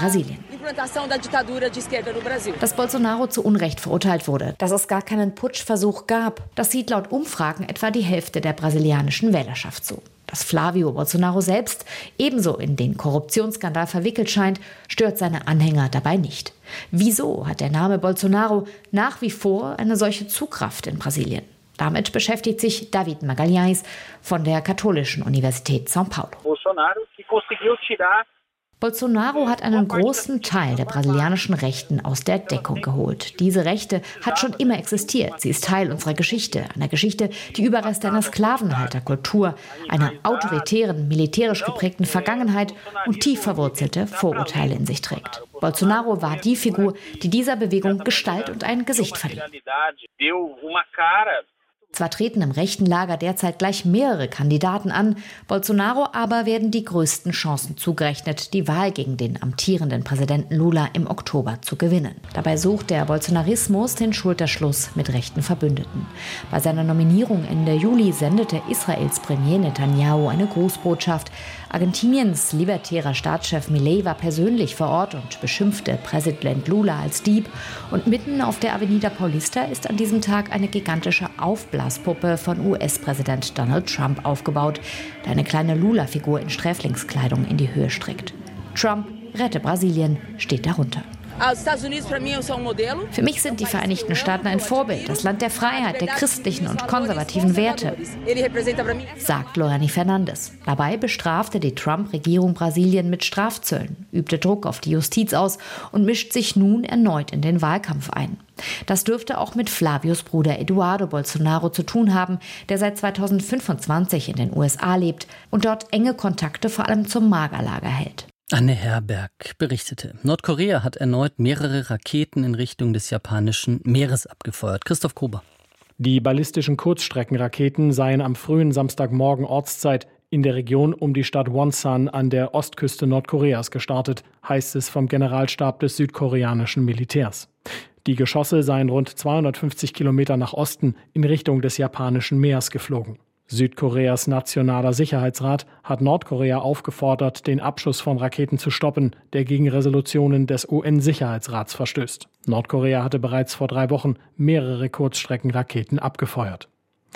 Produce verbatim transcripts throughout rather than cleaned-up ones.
Brasilien. Dass Bolsonaro zu Unrecht verurteilt wurde, dass es gar keinen Putschversuch gab, das sieht laut Umfragen etwa die Hälfte der brasilianischen Wählerschaft so. Dass Flávio Bolsonaro selbst ebenso in den Korruptionsskandal verwickelt scheint, stört seine Anhänger dabei nicht. Wieso hat der Name Bolsonaro nach wie vor eine solche Zugkraft in Brasilien? Damit beschäftigt sich David Magalhães von der Katholischen Universität São Paulo. Bolsonaro hat einen großen Teil der brasilianischen Rechten aus der Deckung geholt. Diese Rechte hat schon immer existiert. Sie ist Teil unserer Geschichte, einer Geschichte, die Überreste einer Sklavenhalterkultur, einer autoritären, militärisch geprägten Vergangenheit und tief verwurzelte Vorurteile in sich trägt. Bolsonaro war die Figur, die dieser Bewegung Gestalt und ein Gesicht verlieh. Zwar treten im rechten Lager derzeit gleich mehrere Kandidaten an, Bolsonaro aber werden die größten Chancen zugerechnet, die Wahl gegen den amtierenden Präsidenten Lula im Oktober zu gewinnen. Dabei sucht der Bolsonarismus den Schulterschluss mit rechten Verbündeten. Bei seiner Nominierung Ende Juli sendete Israels Premier Netanyahu eine Grußbotschaft. Argentiniens libertärer Staatschef Milei war persönlich vor Ort und beschimpfte Präsident Lula als Dieb. Und mitten auf der Avenida Paulista ist an diesem Tag eine gigantische Aufblaspuppe von U S-Präsident Donald Trump aufgebaut, der eine kleine Lula-Figur in Sträflingskleidung in die Höhe streckt. Trump, rette Brasilien, steht darunter. Für mich sind die Vereinigten Staaten ein Vorbild, das Land der Freiheit, der christlichen und konservativen Werte, sagt Lorani Fernandes. Dabei bestrafte die Trump-Regierung Brasilien mit Strafzöllen, übte Druck auf die Justiz aus und mischt sich nun erneut in den Wahlkampf ein. Das dürfte auch mit Flavios Bruder Eduardo Bolsonaro zu tun haben, der seit zweitausendfünfundzwanzig in den U S A lebt und dort enge Kontakte vor allem zum Magerlager hält. Anne Herberg berichtete. Nordkorea hat erneut mehrere Raketen in Richtung des japanischen Meeres abgefeuert. Christoph Gruber. Die ballistischen Kurzstreckenraketen seien am frühen Samstagmorgen Ortszeit in der Region um die Stadt Wonsan an der Ostküste Nordkoreas gestartet, heißt es vom Generalstab des südkoreanischen Militärs. Die Geschosse seien rund zweihundertfünfzig Kilometer nach Osten in Richtung des japanischen Meers geflogen. Südkoreas Nationaler Sicherheitsrat hat Nordkorea aufgefordert, den Abschuss von Raketen zu stoppen, der gegen Resolutionen des U N-Sicherheitsrats verstößt. Nordkorea hatte bereits vor drei Wochen mehrere Kurzstreckenraketen abgefeuert.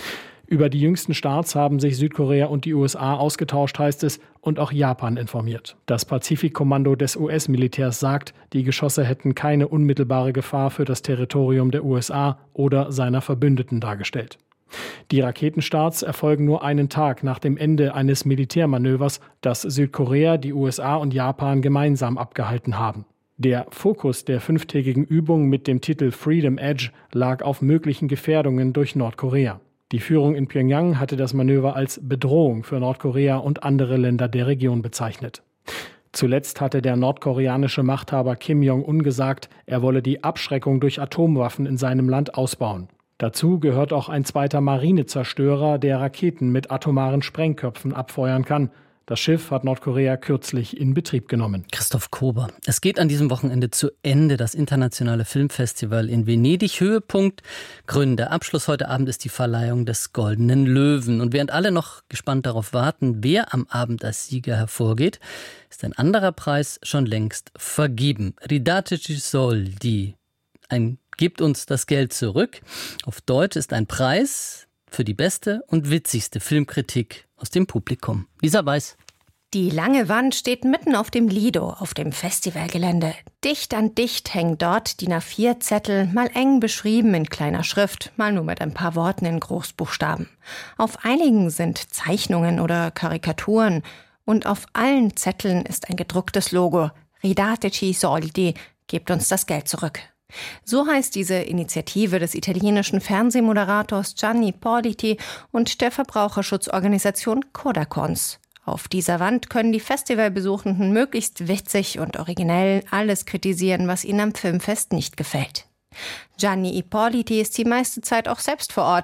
Über die jüngsten Starts haben sich Südkorea und die U S A ausgetauscht, heißt es, und auch Japan informiert. Das Pazifikkommando des U S-Militärs sagt, die Geschosse hätten keine unmittelbare Gefahr für das Territorium der U S A oder seiner Verbündeten dargestellt. Die Raketenstarts erfolgen nur einen Tag nach dem Ende eines Militärmanövers, das Südkorea, die U S A und Japan gemeinsam abgehalten haben. Der Fokus der fünftägigen Übung mit dem Titel Freedom Edge lag auf möglichen Gefährdungen durch Nordkorea. Die Führung in Pyongyang hatte das Manöver als Bedrohung für Nordkorea und andere Länder der Region bezeichnet. Zuletzt hatte der nordkoreanische Machthaber Kim Jong-un gesagt, er wolle die Abschreckung durch Atomwaffen in seinem Land ausbauen. Dazu gehört auch ein zweiter Marinezerstörer, der Raketen mit atomaren Sprengköpfen abfeuern kann. Das Schiff hat Nordkorea kürzlich in Betrieb genommen. Christoph Kober. Es geht an diesem Wochenende zu Ende, das internationale Filmfestival in Venedig. Höhepunkt, Gründe. Abschluss heute Abend ist die Verleihung des Goldenen Löwen. Und während alle noch gespannt darauf warten, wer am Abend als Sieger hervorgeht, ist ein anderer Preis schon längst vergeben. Ridateci soldi. Ein Gebt uns das Geld zurück. Auf Deutsch ist ein Preis für die beste und witzigste Filmkritik aus dem Publikum. Lisa Weiß. Die lange Wand steht mitten auf dem Lido, auf dem Festivalgelände. Dicht an dicht hängen dort D I N A vier Zettel, mal eng beschrieben in kleiner Schrift, mal nur mit ein paar Worten in Großbuchstaben. Auf einigen sind Zeichnungen oder Karikaturen und auf allen Zetteln ist ein gedrucktes Logo. Ridateci soldi, gebt uns das Geld zurück. So heißt diese Initiative des italienischen Fernsehmoderators Gianni Ippoliti und der Verbraucherschutzorganisation Kodakons. Auf dieser Wand können die Festivalbesuchenden möglichst witzig und originell alles kritisieren, was ihnen am Filmfest nicht gefällt. Gianni Ippoliti ist die meiste Zeit auch selbst vor Ort.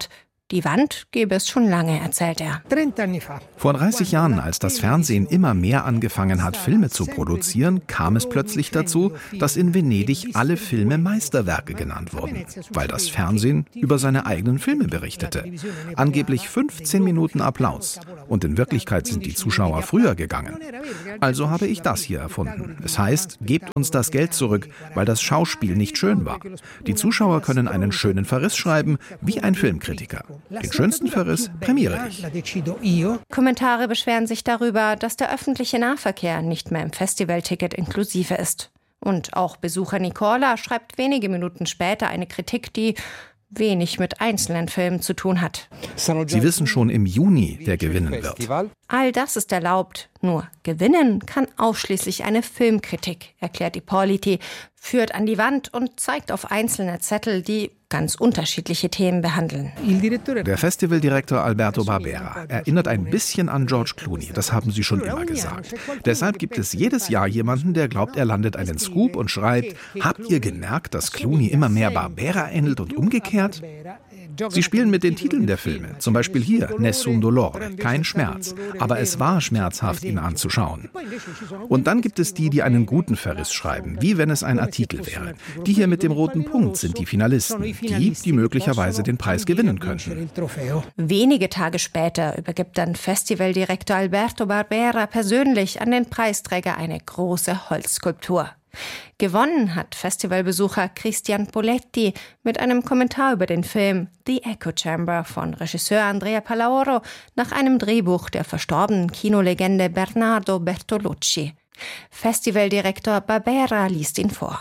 Die Wand gäbe es schon lange, erzählt er. Vor dreißig Jahren, als das Fernsehen immer mehr angefangen hat, Filme zu produzieren, kam es plötzlich dazu, dass in Venedig alle Filme Meisterwerke genannt wurden, weil das Fernsehen über seine eigenen Filme berichtete. Angeblich fünfzehn Minuten Applaus. Und in Wirklichkeit sind die Zuschauer früher gegangen. Also habe ich das hier erfunden. Es heißt, gebt uns das Geld zurück, weil das Schauspiel nicht schön war. Die Zuschauer können einen schönen Verriss schreiben, wie ein Filmkritiker. Den schönsten Verriss prämiere ich. Kommentare beschweren sich darüber, dass der öffentliche Nahverkehr nicht mehr im Festivalticket inklusive ist. Und auch Besucher Nicola schreibt wenige Minuten später eine Kritik, die wenig mit einzelnen Filmen zu tun hat. Sie wissen schon im Juni, wer gewinnen wird. All das ist erlaubt. Nur gewinnen kann ausschließlich eine Filmkritik, erklärt Ippoliti, führt an die Wand und zeigt auf einzelne Zettel, die ganz unterschiedliche Themen behandeln. Der Festivaldirektor Alberto Barbera erinnert ein bisschen an George Clooney, das haben Sie schon immer gesagt. Deshalb gibt es jedes Jahr jemanden, der glaubt, er landet einen Scoop und schreibt, habt ihr gemerkt, dass Clooney immer mehr Barbera ähnelt und umgekehrt? Sie spielen mit den Titeln der Filme, zum Beispiel hier Nessun Dolore, kein Schmerz, aber es war schmerzhaft, ihn anzuschauen. Und dann gibt es die, die einen guten Verriss schreiben, wie wenn es ein Artikel wäre. Die hier mit dem roten Punkt sind die Finalisten, die, die möglicherweise den Preis gewinnen könnten. Wenige Tage später übergibt dann Festivaldirektor Alberto Barbera persönlich an den Preisträger eine große Holzskulptur. Gewonnen hat Festivalbesucher Christian Poletti mit einem Kommentar über den Film The Echo Chamber von Regisseur Andrea Palaoro nach einem Drehbuch der verstorbenen Kinolegende Bernardo Bertolucci. Festivaldirektor Barbera liest ihn vor.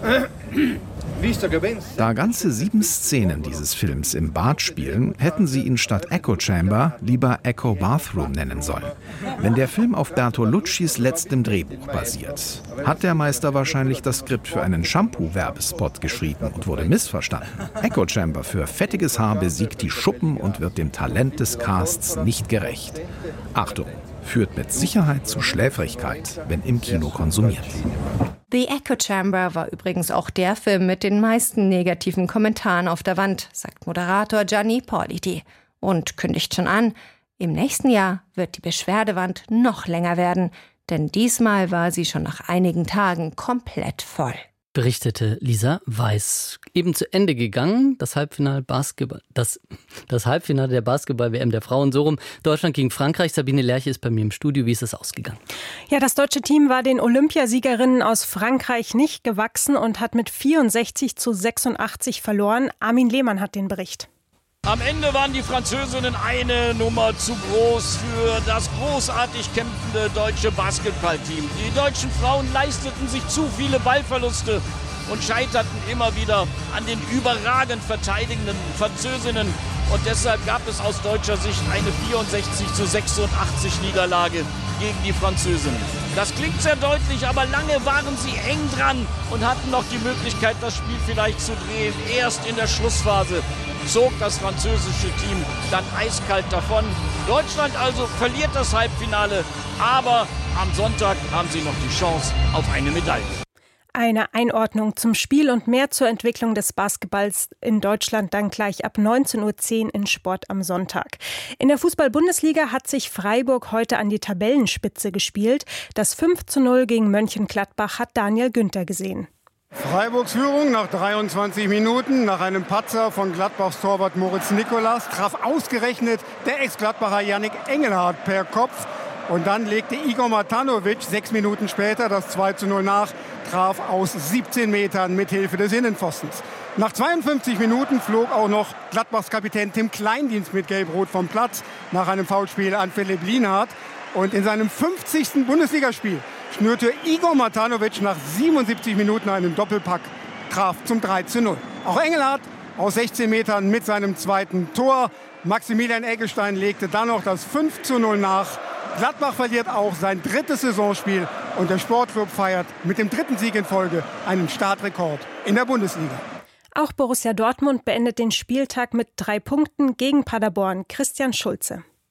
Da ganze sieben Szenen dieses Films im Bad spielen, hätten sie ihn statt Echo Chamber lieber Echo Bathroom nennen sollen. Wenn der Film auf Bertoluccis letztem Drehbuch basiert, hat der Meister wahrscheinlich das Skript für einen Shampoo-Werbespot geschrieben und wurde missverstanden. Echo Chamber für fettiges Haar besiegt die Schuppen und wird dem Talent des Casts nicht gerecht. Achtung, führt mit Sicherheit zu Schläfrigkeit, wenn im Kino konsumiert. The Echo Chamber war übrigens auch der Film mit den meisten negativen Kommentaren auf der Wand, sagt Moderator Gianni Ippoliti und kündigt schon an, im nächsten Jahr wird die Beschwerdewand noch länger werden, denn diesmal war sie schon nach einigen Tagen komplett voll. Berichtete Lisa Weiß. Eben zu Ende gegangen, das Halbfinale Basketball, das, das Halbfinale der Basketball-W M der Frauen, so rum. Deutschland gegen Frankreich. Sabine Lerche ist bei mir im Studio. Wie ist es ausgegangen? Ja, das deutsche Team war den Olympiasiegerinnen aus Frankreich nicht gewachsen und hat mit vierundsechzig zu sechsundachtzig verloren. Armin Lehmann hat den Bericht. Am Ende waren die Französinnen eine Nummer zu groß für das großartig kämpfende deutsche Basketballteam. Die deutschen Frauen leisteten sich zu viele Ballverluste und scheiterten immer wieder an den überragend verteidigenden Französinnen. Und deshalb gab es aus deutscher Sicht eine vierundsechzig zu sechsundachtzig Niederlage gegen die Französinnen. Das klingt sehr deutlich, aber lange waren sie eng dran und hatten noch die Möglichkeit, das Spiel vielleicht zu drehen. Erst in der Schlussphase zog das französische Team dann eiskalt davon. Deutschland also verliert das Halbfinale, aber am Sonntag haben sie noch die Chance auf eine Medaille. Eine Einordnung zum Spiel und mehr zur Entwicklung des Basketballs in Deutschland dann gleich ab neunzehn Uhr zehn in Sport am Sonntag. In der Fußball-Bundesliga hat sich Freiburg heute an die Tabellenspitze gespielt. Das fünf zu null gegen Mönchengladbach hat Daniel Günther gesehen. Freiburgs Führung nach dreiundzwanzig Minuten, nach einem Patzer von Gladbachs Torwart Moritz Nikolas, traf ausgerechnet der Ex-Gladbacher Yannick Engelhardt per Kopf. Und dann legte Igor Matanovic sechs Minuten später das zwei zu null nach, traf aus siebzehn Metern mit Hilfe des Innenpfostens. Nach zweiundfünfzig Minuten flog auch noch Gladbachs Kapitän Tim Kleindienst mit Gelb-Rot vom Platz nach einem Foulspiel an Philipp Lienhardt. Und in seinem fünfzigsten Bundesligaspiel schnürte Igor Matanovic nach siebenundsiebzig Minuten einen Doppelpack, traf zum drei zu null. Auch Engelhardt aus sechzehn Metern mit seinem zweiten Tor. Maximilian Eggestein legte dann noch das fünf zu null nach. Gladbach verliert auch sein drittes Saisonspiel und der Sportclub feiert mit dem dritten Sieg in Folge einen Startrekord in der Bundesliga. Auch Borussia Dortmund beendet den Spieltag mit drei Punkten gegen Paderborn. Christian Schulze.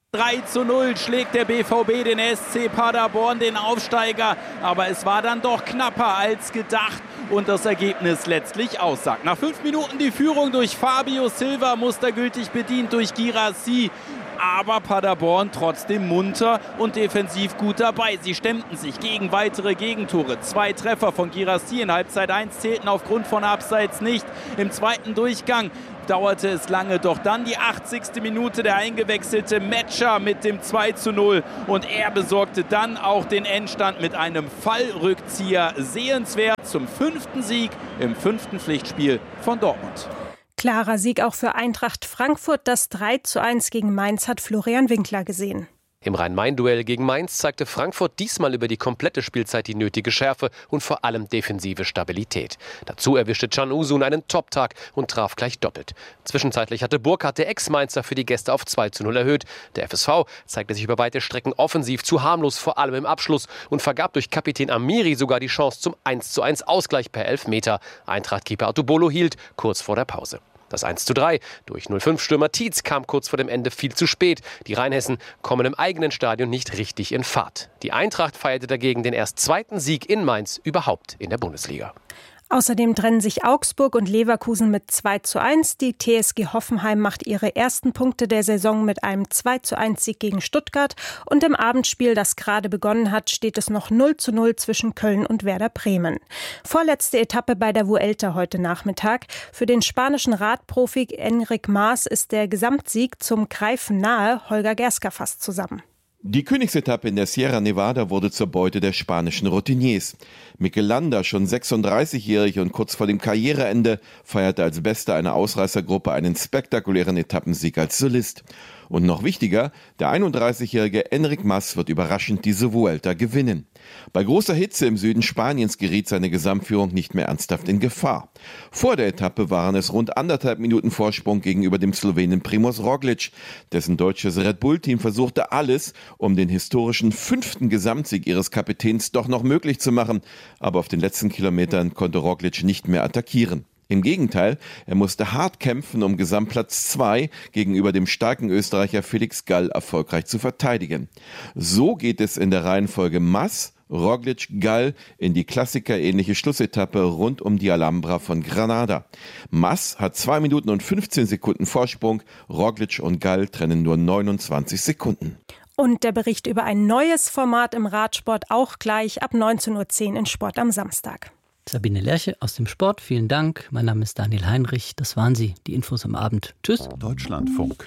drei zu null schlägt der B V B den S C Paderborn, den Aufsteiger. Aber es war dann doch knapper als gedacht und das Ergebnis letztlich aussagt. Nach fünf Minuten die Führung durch Fabio Silva, mustergültig bedient durch Guirassy. Aber Paderborn trotzdem munter und defensiv gut dabei. Sie stemmten sich gegen weitere Gegentore. Zwei Treffer von Guirassy in Halbzeit eins zählten aufgrund von Abseits nicht. Im zweiten Durchgang dauerte es lange, doch dann die achtzigste Minute der eingewechselte Metscher mit dem zwei zu null. Und er besorgte dann auch den Endstand mit einem Fallrückzieher. Sehenswert zum fünften Sieg im fünften Pflichtspiel von Dortmund. Klarer Sieg auch für Eintracht Frankfurt. Das drei zu eins gegen Mainz hat Florian Winkler gesehen. Im Rhein-Main-Duell gegen Mainz zeigte Frankfurt diesmal über die komplette Spielzeit die nötige Schärfe und vor allem defensive Stabilität. Dazu erwischte Can Uzun einen Top-Tag und traf gleich doppelt. Zwischenzeitlich hatte Burkhardt, der Ex-Mainzer, für die Gäste auf zwei zu null erhöht. Der F S V zeigte sich über weite Strecken offensiv zu harmlos, vor allem im Abschluss, und vergab durch Kapitän Amiri sogar die Chance zum eins zu eins Ausgleich per Elfmeter. Eintracht-Keeper Atubolo hielt kurz vor der Pause. Das eins zu drei durch null fünf Stürmer Tietz kam kurz vor dem Ende viel zu spät. Die Rheinhessen kommen im eigenen Stadion nicht richtig in Fahrt. Die Eintracht feierte dagegen den erst zweiten Sieg in Mainz überhaupt in der Bundesliga. Außerdem trennen sich Augsburg und Leverkusen mit zwei zu eins. Die T S G Hoffenheim macht ihre ersten Punkte der Saison mit einem zwei zu eins Sieg gegen Stuttgart. Und im Abendspiel, das gerade begonnen hat, steht es noch null zu null zwischen Köln und Werder Bremen. Vorletzte Etappe bei der Vuelta heute Nachmittag. Für den spanischen Radprofi Enric Mas ist der Gesamtsieg zum Greifen nahe. Holger Gerska fasst zusammen. Die Königsetappe in der Sierra Nevada wurde zur Beute der spanischen Routiniers. Mikel Landa, schon sechsunddreißigjährig und kurz vor dem Karriereende, feierte als Bester einer Ausreißergruppe einen spektakulären Etappensieg als Solist. Und noch wichtiger, der einunddreißigjährige Enric Mas wird überraschend diese Vuelta gewinnen. Bei großer Hitze im Süden Spaniens geriet seine Gesamtführung nicht mehr ernsthaft in Gefahr. Vor der Etappe waren es rund anderthalb Minuten Vorsprung gegenüber dem Slowenen Primož Roglič. Dessen deutsches Red Bull-Team versuchte alles, um den historischen fünften Gesamtsieg ihres Kapitäns doch noch möglich zu machen. Aber auf den letzten Kilometern konnte Roglič nicht mehr attackieren. Im Gegenteil, er musste hart kämpfen, um Gesamtplatz zwei gegenüber dem starken Österreicher Felix Gall erfolgreich zu verteidigen. So geht es in der Reihenfolge Mas, Roglič, Gall in die klassikerähnliche Schlussetappe rund um die Alhambra von Granada. Mas hat zwei Minuten und fünfzehn Sekunden Vorsprung, Roglič und Gall trennen nur neunundzwanzig Sekunden. Und der Bericht über ein neues Format im Radsport auch gleich ab neunzehn Uhr zehn in Sport am Samstag. Sabine Lerche aus dem Sport, vielen Dank. Mein Name ist Daniel Heinrich. Das waren sie, die Infos am Abend. Tschüss. Deutschlandfunk.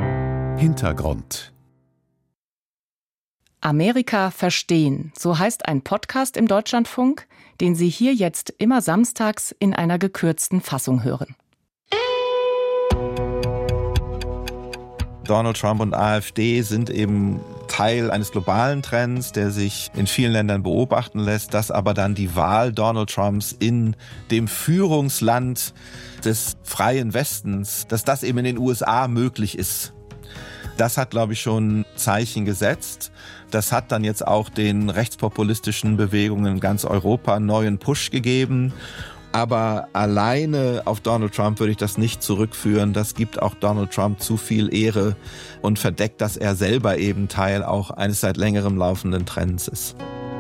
Hintergrund. Amerika verstehen, so heißt ein Podcast im Deutschlandfunk, den Sie hier jetzt immer samstags in einer gekürzten Fassung hören. Donald Trump und AfD sind eben Teil eines globalen Trends, der sich in vielen Ländern beobachten lässt, dass aber dann die Wahl Donald Trumps in dem Führungsland des freien Westens, dass das eben in den U S A möglich ist. Das hat, glaube ich, schon Zeichen gesetzt. Das hat dann jetzt auch den rechtspopulistischen Bewegungen in ganz Europa einen neuen Push gegeben. Aber alleine auf Donald Trump würde ich das nicht zurückführen. Das gibt auch Donald Trump zu viel Ehre und verdeckt, dass er selber eben Teil auch eines seit längerem laufenden Trends ist.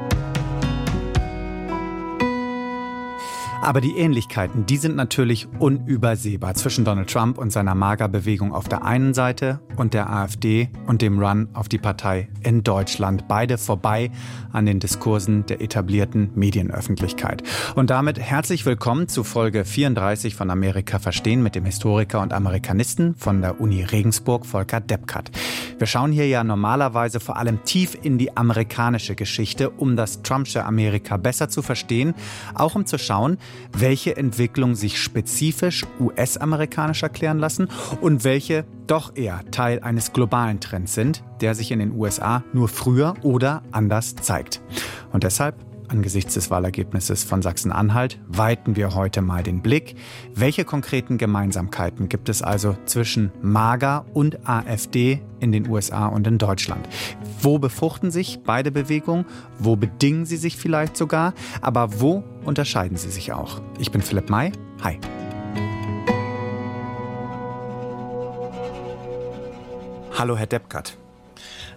Aber die Ähnlichkeiten, die sind natürlich unübersehbar zwischen Donald Trump und seiner MAGA-Bewegung auf der einen Seite und der AfD und dem Run auf die Partei in Deutschland. Beide vorbei an den Diskursen der etablierten Medienöffentlichkeit. Und damit herzlich willkommen zu Folge vierunddreißig von Amerika verstehen mit dem Historiker und Amerikanisten von der Uni Regensburg, Volker Deppkat. Wir schauen hier ja normalerweise vor allem tief in die amerikanische Geschichte, um das Trumpsche Amerika besser zu verstehen, auch um zu schauen, welche Entwicklungen sich spezifisch U S-amerikanisch erklären lassen und welche doch eher Teil eines globalen Trends sind, der sich in den U S A nur früher oder anders zeigt. Und deshalb, angesichts des Wahlergebnisses von Sachsen-Anhalt, weiten wir heute mal den Blick. Welche konkreten Gemeinsamkeiten gibt es also zwischen MAGA und AfD in den U S A und in Deutschland? Wo befruchten sich beide Bewegungen? Wo bedingen sie sich vielleicht sogar? Aber wo unterscheiden sie sich auch? Ich bin Philipp May. Hi. Hallo, Herr Deppkat.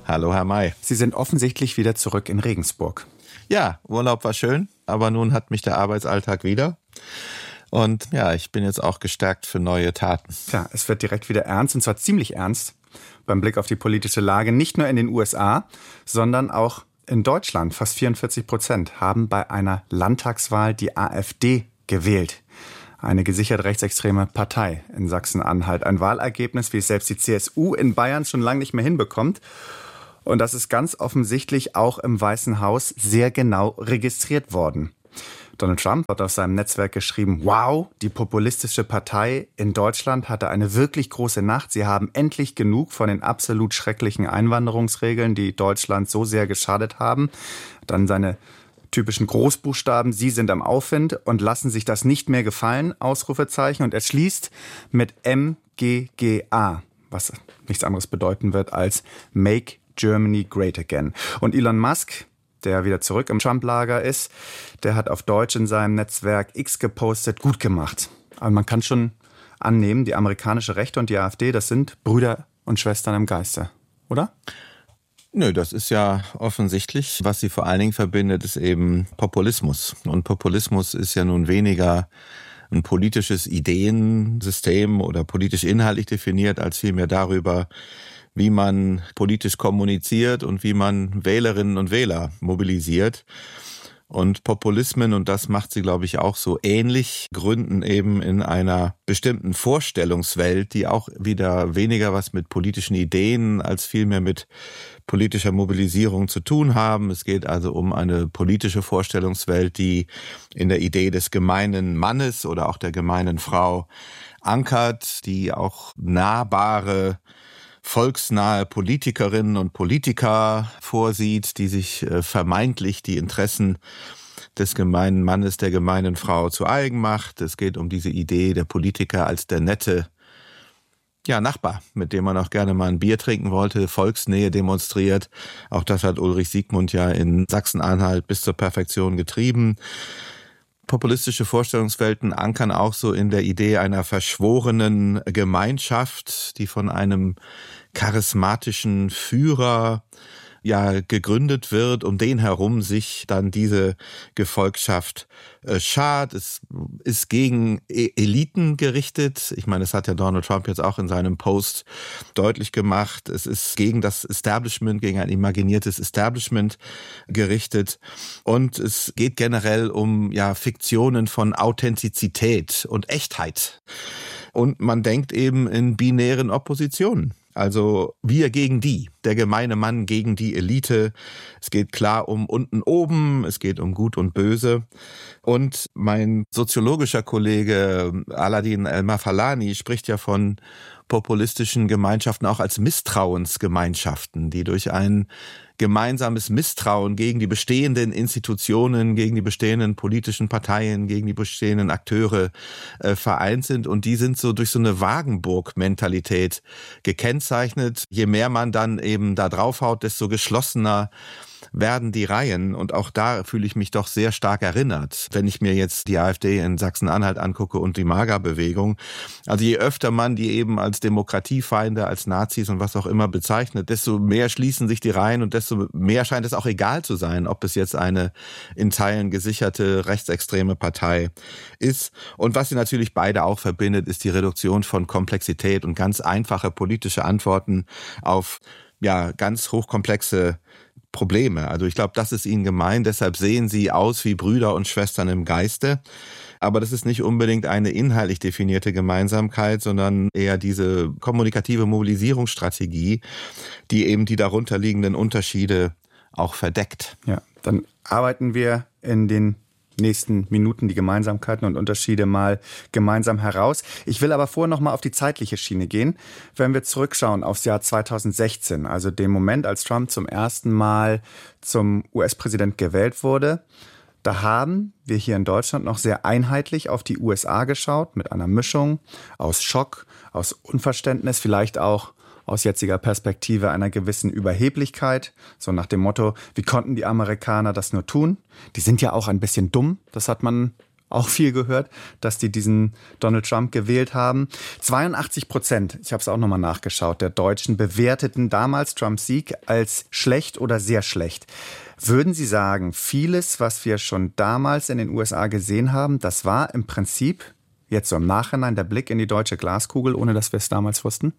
Hallo, Herr May. Sie sind offensichtlich wieder zurück in Regensburg. Ja, Urlaub war schön, aber nun hat mich der Arbeitsalltag wieder. Und ja, ich bin jetzt auch gestärkt für neue Taten. Tja, es wird direkt wieder ernst, und zwar ziemlich ernst, beim Blick auf die politische Lage, nicht nur in den U S A, sondern auch in Deutschland. Fast vierundvierzig Prozent haben bei einer Landtagswahl die AfD gewählt. Eine gesichert rechtsextreme Partei in Sachsen-Anhalt. Ein Wahlergebnis, wie es selbst die C S U in Bayern schon lange nicht mehr hinbekommt. Und das ist ganz offensichtlich auch im Weißen Haus sehr genau registriert worden. Donald Trump hat auf seinem Netzwerk geschrieben, wow, die populistische Partei in Deutschland hatte eine wirklich große Nacht. Sie haben endlich genug von den absolut schrecklichen Einwanderungsregeln, die Deutschland so sehr geschadet haben. Dann seine typischen Großbuchstaben, Sie sind am Aufwind und lassen sich das nicht mehr gefallen, Ausrufezeichen. Und er schließt mit M G G A, was nichts anderes bedeuten wird als Make Germany Great Again. Und Elon Musk, der wieder zurück im Trump-Lager ist, der hat auf Deutsch in seinem Netzwerk X gepostet, gut gemacht. Aber man kann schon annehmen, die amerikanische Rechte und die AfD, das sind Brüder und Schwestern im Geiste, oder? Nö, das ist ja offensichtlich. Was sie vor allen Dingen verbindet, ist eben Populismus. Und Populismus ist ja nun weniger ein politisches Ideensystem oder politisch inhaltlich definiert, als vielmehr darüber, wie man politisch kommuniziert und wie man Wählerinnen und Wähler mobilisiert. Und Populismen, und das macht sie, glaube ich, auch so ähnlich, gründen eben in einer bestimmten Vorstellungswelt, die auch wieder weniger was mit politischen Ideen als vielmehr mit politischer Mobilisierung zu tun haben. Es geht also um eine politische Vorstellungswelt, die in der Idee des gemeinen Mannes oder auch der gemeinen Frau ankert, die auch nahbare, volksnahe Politikerinnen und Politiker vorsieht, die sich äh, vermeintlich die Interessen des gemeinen Mannes, der gemeinen Frau zu eigen macht. Es geht um diese Idee der Politiker als der nette ja, Nachbar, mit dem man auch gerne mal ein Bier trinken wollte, Volksnähe demonstriert. Auch das hat Ulrich Siegmund ja in Sachsen-Anhalt bis zur Perfektion getrieben. Populistische Vorstellungswelten ankern auch so in der Idee einer verschworenen Gemeinschaft, die von einem charismatischen Führer ja gegründet wird, um den herum sich dann diese Gefolgschaft äh, schart. Es ist gegen e- Eliten gerichtet. Ich meine, das hat ja Donald Trump jetzt auch in seinem Post deutlich gemacht. Es ist gegen das Establishment, gegen ein imaginiertes Establishment gerichtet. Und es geht generell um ja Fiktionen von Authentizität und Echtheit. Und man denkt eben in binären Oppositionen. Also wir gegen die, der gemeine Mann gegen die Elite. Es geht klar um unten oben, es geht um Gut und Böse. Und mein soziologischer Kollege Aladin El-Mafalani spricht ja von populistischen Gemeinschaften auch als Misstrauensgemeinschaften, die durch ein gemeinsames Misstrauen gegen die bestehenden Institutionen, gegen die bestehenden politischen Parteien, gegen die bestehenden Akteure äh, vereint sind. Und die sind so durch so eine Wagenburg-Mentalität gekennzeichnet. Je mehr man dann eben da draufhaut, desto geschlossener werden die Reihen. Und auch da fühle ich mich doch sehr stark erinnert, wenn ich mir jetzt die AfD in Sachsen-Anhalt angucke und die MAGA-Bewegung. Also je öfter man die eben als Demokratiefeinde, als Nazis und was auch immer bezeichnet, desto mehr schließen sich die Reihen und desto mehr scheint es auch egal zu sein, ob es jetzt eine in Teilen gesicherte rechtsextreme Partei ist. Und was sie natürlich beide auch verbindet, ist die Reduktion von Komplexität und ganz einfache politische Antworten auf ja ganz hochkomplexe Probleme. Also ich glaube, das ist ihnen gemein. Deshalb sehen sie aus wie Brüder und Schwestern im Geiste. Aber das ist nicht unbedingt eine inhaltlich definierte Gemeinsamkeit, sondern eher diese kommunikative Mobilisierungsstrategie, die eben die darunterliegenden Unterschiede auch verdeckt. Ja, dann arbeiten wir in den nächsten Minuten die Gemeinsamkeiten und Unterschiede mal gemeinsam heraus. Ich will aber vorher noch mal auf die zeitliche Schiene gehen. Wenn wir zurückschauen aufs Jahr zweitausendsechzehn, also dem Moment, als Trump zum ersten Mal zum U S-Präsident gewählt wurde, da haben wir hier in Deutschland noch sehr einheitlich auf die U S A geschaut, mit einer Mischung aus Schock, aus Unverständnis, vielleicht auch aus jetziger Perspektive einer gewissen Überheblichkeit, so nach dem Motto, wie konnten die Amerikaner das nur tun? Die sind ja auch ein bisschen dumm, das hat man auch viel gehört, dass die diesen Donald Trump gewählt haben. zweiundachtzig Prozent, ich habe es auch nochmal nachgeschaut, der Deutschen bewerteten damals Trumps Sieg als schlecht oder sehr schlecht. Würden Sie sagen, vieles, was wir schon damals in den U S A gesehen haben, das war im Prinzip jetzt so im Nachhinein der Blick in die deutsche Glaskugel, ohne dass wir es damals wussten?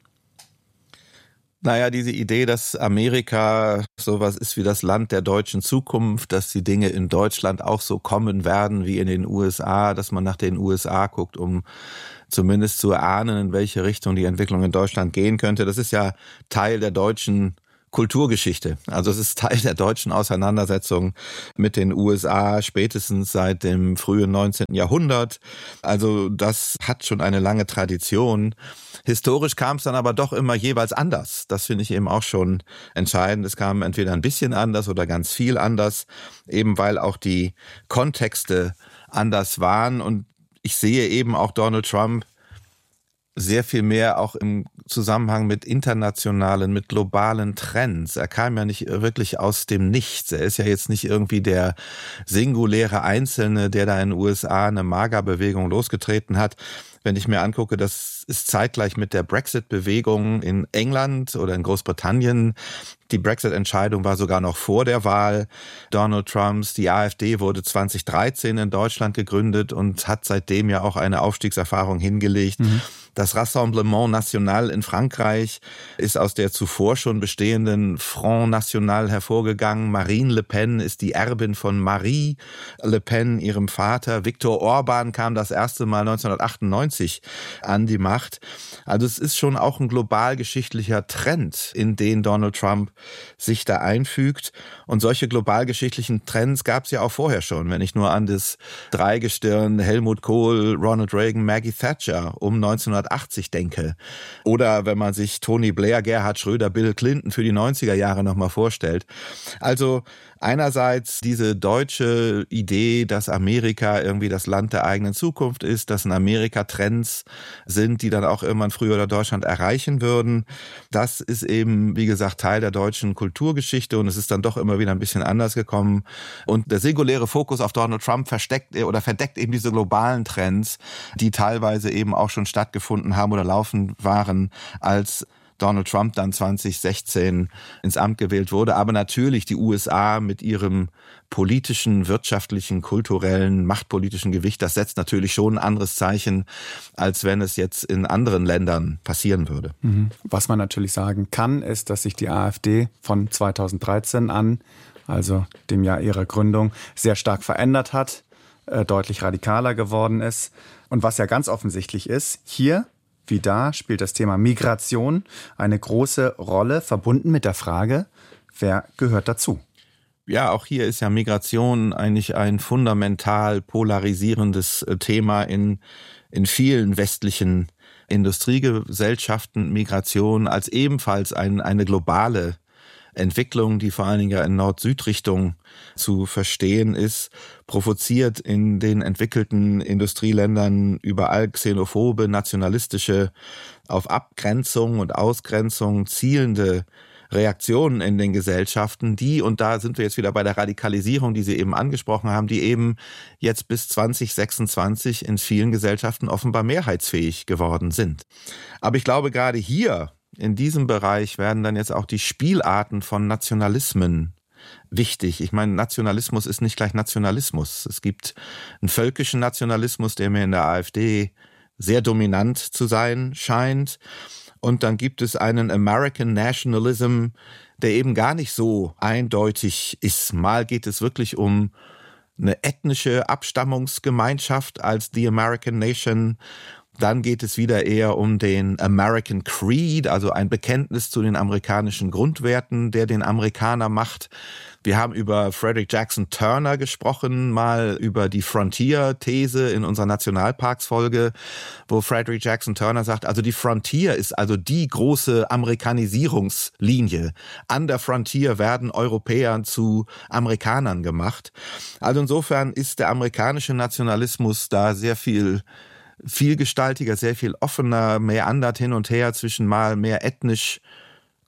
Naja, diese Idee, dass Amerika sowas ist wie das Land der deutschen Zukunft, dass die Dinge in Deutschland auch so kommen werden wie in den U S A, dass man nach den U S A guckt, um zumindest zu erahnen, in welche Richtung die Entwicklung in Deutschland gehen könnte. Das ist ja Teil der deutschen Kulturgeschichte. Also es ist Teil der deutschen Auseinandersetzung mit den U S A, spätestens seit dem frühen neunzehnten Jahrhundert. Also das hat schon eine lange Tradition. Historisch kam es dann aber doch immer jeweils anders. Das finde ich eben auch schon entscheidend. Es kam entweder ein bisschen anders oder ganz viel anders, eben weil auch die Kontexte anders waren. Und ich sehe eben auch Donald Trump sehr viel mehr auch im Zusammenhang mit internationalen, mit globalen Trends. Er kam ja nicht wirklich aus dem Nichts. Er ist ja jetzt nicht irgendwie der singuläre Einzelne, der da in den U S A eine MAGA-Bewegung losgetreten hat. Wenn ich mir angucke, das ist zeitgleich mit der Brexit-Bewegung in England oder in Großbritannien. Die Brexit-Entscheidung war sogar noch vor der Wahl Donald Trumps. Die AfD wurde zweitausenddreizehn in Deutschland gegründet und hat seitdem ja auch eine Aufstiegserfahrung hingelegt. Mhm. Das Rassemblement National in Frankreich ist aus der zuvor schon bestehenden Front National hervorgegangen. Marine Le Pen ist die Erbin von Marie Le Pen, ihrem Vater. Viktor Orban kam das erste Mal neunzehnhundertachtundneunzig an die Macht. Also es ist schon auch ein globalgeschichtlicher Trend, in den Donald Trump sich da einfügt. Und solche globalgeschichtlichen Trends gab es ja auch vorher schon. Wenn ich nur an das Dreigestirn Helmut Kohl, Ronald Reagan, Maggie Thatcher um neunzehnhundertachtzig denke. Oder wenn man sich Tony Blair, Gerhard Schröder, Bill Clinton für die neunziger Jahre nochmal vorstellt. Also einerseits diese deutsche Idee, dass Amerika irgendwie das Land der eigenen Zukunft ist, dass in Amerika Trends sind, die dann auch irgendwann früher oder Deutschland erreichen würden. Das ist eben, wie gesagt, Teil der deutschen Kulturgeschichte und es ist dann doch immer wieder ein bisschen anders gekommen. Und der singuläre Fokus auf Donald Trump versteckt oder verdeckt eben diese globalen Trends, die teilweise eben auch schon stattgefunden haben oder laufen waren, als Donald Trump dann zweitausendsechzehn ins Amt gewählt wurde. Aber natürlich die U S A mit ihrem politischen, wirtschaftlichen, kulturellen, machtpolitischen Gewicht, das setzt natürlich schon ein anderes Zeichen, als wenn es jetzt in anderen Ländern passieren würde. Was man natürlich sagen kann, ist, dass sich die AfD von zweitausenddreizehn an, also dem Jahr ihrer Gründung, sehr stark verändert hat, äh, deutlich radikaler geworden ist. Und was ja ganz offensichtlich ist, hier wie da spielt das Thema Migration eine große Rolle, verbunden mit der Frage, wer gehört dazu? Ja, auch hier ist ja Migration eigentlich ein fundamental polarisierendes Thema in, in vielen westlichen Industriegesellschaften. Migration als ebenfalls ein, eine globale Entwicklung, die vor allen Dingen ja in Nord-Süd-Richtung zu verstehen ist, provoziert in den entwickelten Industrieländern überall xenophobe, nationalistische, auf Abgrenzung und Ausgrenzung zielende Reaktionen in den Gesellschaften, die, und da sind wir jetzt wieder bei der Radikalisierung, die Sie eben angesprochen haben, die eben jetzt bis zwanzig sechsundzwanzig in vielen Gesellschaften offenbar mehrheitsfähig geworden sind. Aber ich glaube, gerade hier in diesem Bereich werden dann jetzt auch die Spielarten von Nationalismen wichtig. Ich meine, Nationalismus ist nicht gleich Nationalismus. Es gibt einen völkischen Nationalismus, der mir in der AfD sehr dominant zu sein scheint. Und dann gibt es einen American Nationalism, der eben gar nicht so eindeutig ist. Mal geht es wirklich um eine ethnische Abstammungsgemeinschaft als the American Nation. Dann geht es wieder eher um den American Creed, also ein Bekenntnis zu den amerikanischen Grundwerten, der den Amerikaner macht. Wir haben über Frederick Jackson Turner gesprochen, mal über die Frontier-These in unserer Nationalparks-Folge, wo Frederick Jackson Turner sagt, also die Frontier ist also die große Amerikanisierungslinie. An der Frontier werden Europäer zu Amerikanern gemacht. Also insofern ist der amerikanische Nationalismus da sehr viel vielgestaltiger, sehr viel offener, mehr andert hin und her zwischen mal mehr ethnisch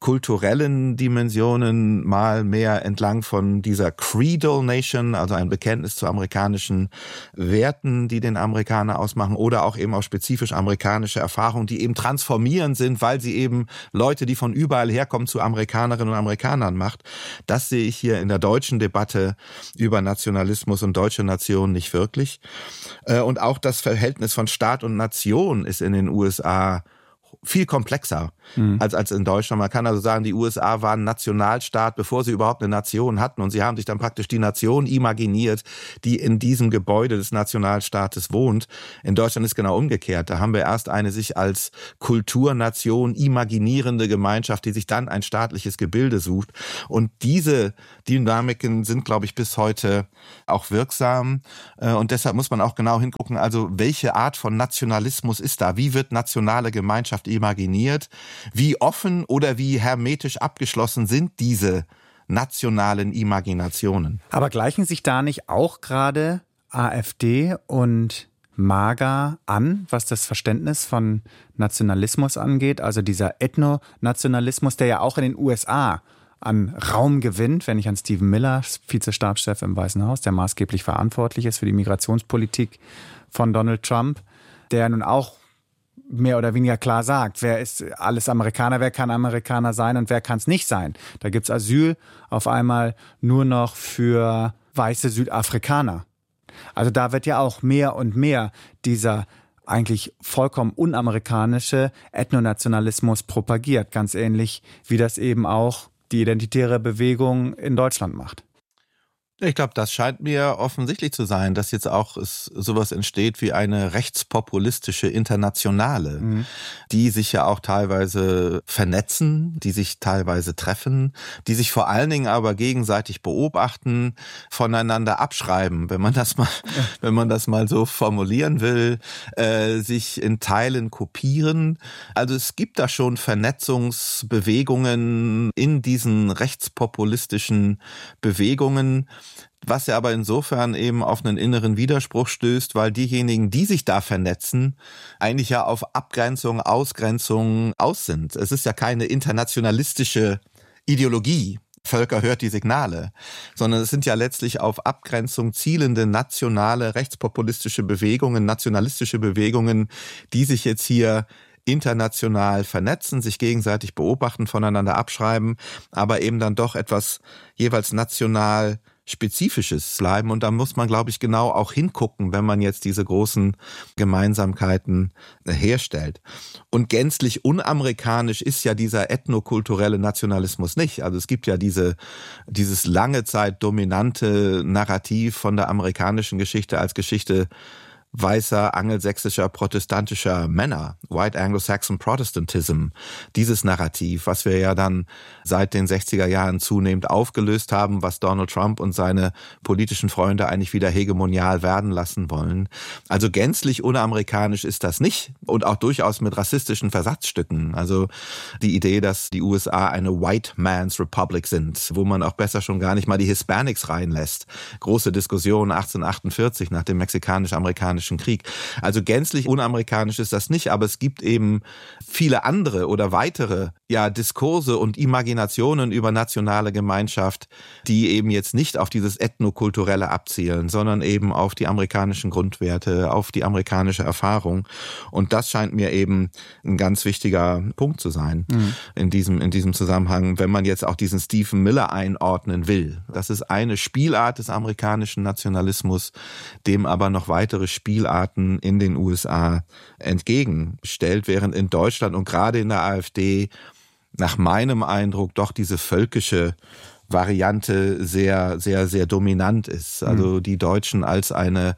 kulturellen Dimensionen, mal mehr entlang von dieser Creedal Nation, also ein Bekenntnis zu amerikanischen Werten, die den Amerikaner ausmachen, oder auch eben auch spezifisch amerikanische Erfahrungen, die eben transformierend sind, weil sie eben Leute, die von überall herkommen, zu Amerikanerinnen und Amerikanern macht. Das sehe ich hier in der deutschen Debatte über Nationalismus und deutsche Nation nicht wirklich. Und auch das Verhältnis von Staat und Nation ist in den U S A viel komplexer mhm. als, als in Deutschland. Man kann also sagen, die U S A waren Nationalstaat, bevor sie überhaupt eine Nation hatten. Und sie haben sich dann praktisch die Nation imaginiert, die in diesem Gebäude des Nationalstaates wohnt. In Deutschland ist genau umgekehrt. Da haben wir erst eine sich als Kulturnation imaginierende Gemeinschaft, die sich dann ein staatliches Gebilde sucht. Und diese Dynamiken sind, glaube ich, bis heute auch wirksam. Und deshalb muss man auch genau hingucken, also welche Art von Nationalismus ist da? Wie wird nationale Gemeinschaft imaginiert? Wie offen oder wie hermetisch abgeschlossen sind diese nationalen Imaginationen? Aber gleichen sich da nicht auch gerade AfD und MAGA an, was das Verständnis von Nationalismus angeht? Also dieser Ethnonationalismus, der ja auch in den U S A an Raum gewinnt, wenn ich an Stephen Miller, Vizestabschef im Weißen Haus, der maßgeblich verantwortlich ist für die Migrationspolitik von Donald Trump, der nun auch mehr oder weniger klar sagt, wer ist alles Amerikaner, wer kann Amerikaner sein und wer kann es nicht sein. Da gibt's Asyl auf einmal nur noch für weiße Südafrikaner. Also da wird ja auch mehr und mehr dieser eigentlich vollkommen unamerikanische Ethnonationalismus propagiert, ganz ähnlich wie das eben auch die identitäre Bewegung in Deutschland macht. Ich glaube, das scheint mir offensichtlich zu sein, dass jetzt auch es sowas entsteht wie eine rechtspopulistische Internationale, mhm. die sich ja auch teilweise vernetzen, die sich teilweise treffen, die sich vor allen Dingen aber gegenseitig beobachten, voneinander abschreiben, wenn man das mal, ja. wenn man das mal so formulieren will, äh, sich in Teilen kopieren. Also es gibt da schon Vernetzungsbewegungen in diesen rechtspopulistischen Bewegungen, was ja aber insofern eben auf einen inneren Widerspruch stößt, weil diejenigen, die sich da vernetzen, eigentlich ja auf Abgrenzung, Ausgrenzung aus sind. Es ist ja keine internationalistische Ideologie. Völker hört die Signale, sondern es sind ja letztlich auf Abgrenzung zielende nationale, rechtspopulistische Bewegungen, nationalistische Bewegungen, die sich jetzt hier international vernetzen, sich gegenseitig beobachten, voneinander abschreiben, aber eben dann doch etwas jeweils national Spezifisches bleiben. Und da muss man, glaube ich, genau auch hingucken, wenn man jetzt diese großen Gemeinsamkeiten herstellt. Und gänzlich unamerikanisch ist ja dieser ethnokulturelle Nationalismus nicht. Also es gibt ja diese, dieses lange Zeit dominante Narrativ von der amerikanischen Geschichte als Geschichte weißer, angelsächsischer, protestantischer Männer, White Anglo-Saxon Protestantism, dieses Narrativ, was wir ja dann seit den sechziger Jahren zunehmend aufgelöst haben, was Donald Trump und seine politischen Freunde eigentlich wieder hegemonial werden lassen wollen. Also gänzlich unamerikanisch ist das nicht und auch durchaus mit rassistischen Versatzstücken. Also die Idee, dass die U S A eine White Man's Republic sind, wo man auch besser schon gar nicht mal die Hispanics reinlässt. Große Diskussion achtzehnhundertachtundvierzig nach dem mexikanisch-amerikanischen Krieg. Also gänzlich unamerikanisch ist das nicht, aber es gibt eben viele andere oder weitere ja Diskurse und Imaginationen über nationale Gemeinschaft, die eben jetzt nicht auf dieses Ethnokulturelle abzielen, sondern eben auf die amerikanischen Grundwerte, auf die amerikanische Erfahrung. Und das scheint mir eben ein ganz wichtiger Punkt zu sein mhm. in diesem, in diesem Zusammenhang, wenn man jetzt auch diesen Stephen Miller einordnen will. Das ist eine Spielart des amerikanischen Nationalismus, dem aber noch weitere Spielarten in den U S A entgegenstellt, während in Deutschland und gerade in der AfD nach meinem Eindruck doch diese völkische Variante sehr, sehr, sehr dominant ist. Also die Deutschen als eine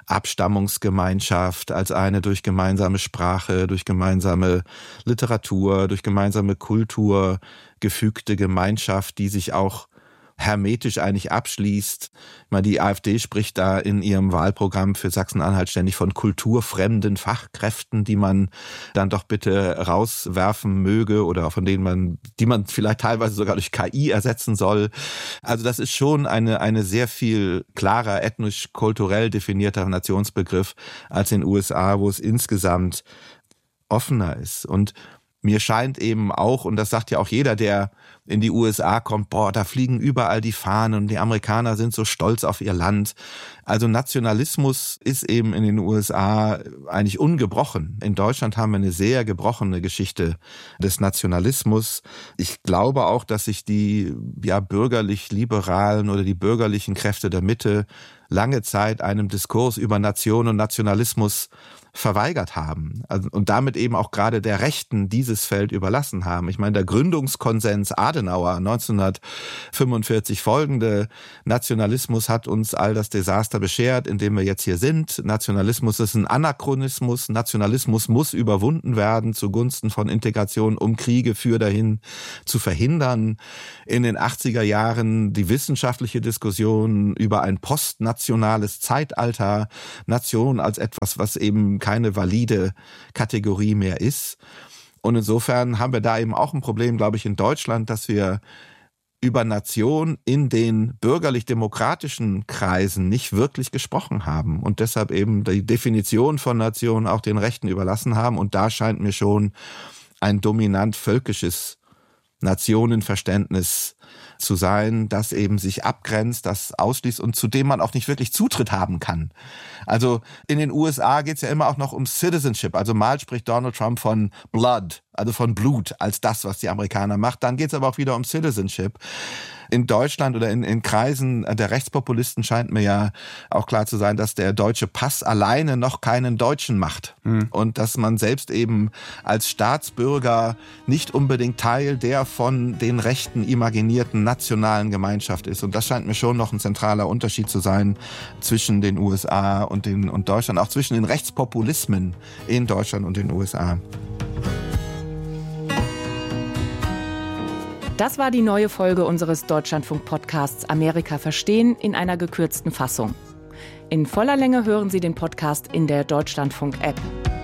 Abstammungsgemeinschaft, als eine durch gemeinsame Sprache, durch gemeinsame Literatur, durch gemeinsame Kultur gefügte Gemeinschaft, die sich auch hermetisch eigentlich abschließt. Ich meine, die AfD spricht da in ihrem Wahlprogramm für Sachsen-Anhalt ständig von kulturfremden Fachkräften, die man dann doch bitte rauswerfen möge oder von denen man, die man vielleicht teilweise sogar durch K I ersetzen soll. Also das ist schon eine, eine sehr viel klarer ethnisch-kulturell definierter Nationsbegriff als in den U S A, wo es insgesamt offener ist. Und mir scheint eben auch, und das sagt ja auch jeder, der in die U S A kommt, boah, da fliegen überall die Fahnen und die Amerikaner sind so stolz auf ihr Land. Also Nationalismus ist eben in den U S A eigentlich ungebrochen. In Deutschland haben wir eine sehr gebrochene Geschichte des Nationalismus. Ich glaube auch, dass sich die ja bürgerlich-liberalen oder die bürgerlichen Kräfte der Mitte lange Zeit einem Diskurs über Nation und Nationalismus verweigert haben und damit eben auch gerade der Rechten dieses Feld überlassen haben. Ich meine, der Gründungskonsens Adenauer neunzehnhundertfünfundvierzig folgende, Nationalismus hat uns all das Desaster beschert, in dem wir jetzt hier sind. Nationalismus ist ein Anachronismus. Nationalismus muss überwunden werden zugunsten von Integration, um Kriege für dahin zu verhindern. In den achtziger Jahren die wissenschaftliche Diskussion über ein postnationales Zeitalter, Nation als etwas, was eben keine valide Kategorie mehr ist. Und insofern haben wir da eben auch ein Problem, glaube ich, in Deutschland, dass wir über Nation in den bürgerlich-demokratischen Kreisen nicht wirklich gesprochen haben und deshalb eben die Definition von Nation auch den Rechten überlassen haben. Und da scheint mir schon ein dominant völkisches Nationenverständnis zu sein, das eben sich abgrenzt, das ausschließt und zu dem man auch nicht wirklich Zutritt haben kann. Also in den U S A geht es ja immer auch noch um Citizenship. Also mal spricht Donald Trump von Blood, also von Blut als das, was die Amerikaner macht. Dann geht es aber auch wieder um Citizenship. In Deutschland oder in, in Kreisen der Rechtspopulisten scheint mir ja auch klar zu sein, dass der deutsche Pass alleine noch keinen Deutschen macht. Mhm. Und dass man selbst eben als Staatsbürger nicht unbedingt Teil der von den Rechten imaginierten nationalen Gemeinschaft ist. Und das scheint mir schon noch ein zentraler Unterschied zu sein zwischen den U S A und, den, und Deutschland, auch zwischen den Rechtspopulismen in Deutschland und den U S A. Das war die neue Folge unseres Deutschlandfunk-Podcasts Amerika verstehen in einer gekürzten Fassung. In voller Länge hören Sie den Podcast in der Deutschlandfunk-App.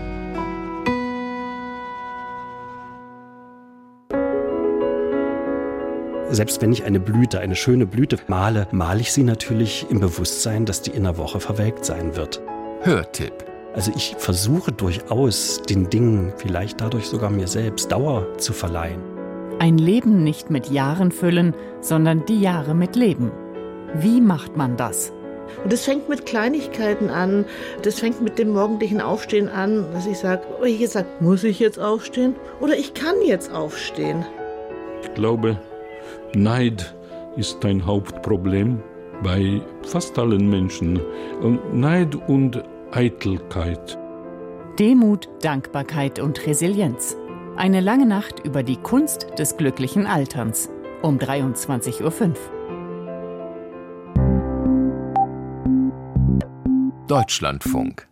Selbst wenn ich eine Blüte, eine schöne Blüte male, male ich sie natürlich im Bewusstsein, dass die in einer Woche verwelkt sein wird. Hörtipp. Also ich versuche durchaus, den Dingen, vielleicht dadurch sogar mir selbst, Dauer zu verleihen. Ein Leben nicht mit Jahren füllen, sondern die Jahre mit Leben. Wie macht man das? Und das fängt mit Kleinigkeiten an. Das fängt mit dem morgendlichen Aufstehen an, dass ich sage, oh, ich sage, muss ich jetzt aufstehen? Oder ich kann jetzt aufstehen. Ich glaube, Neid ist ein Hauptproblem bei fast allen Menschen. Und Neid und Eitelkeit. Demut, Dankbarkeit und Resilienz. Eine lange Nacht über die Kunst des glücklichen Alterns. Um dreiundzwanzig Uhr fünf. Deutschlandfunk.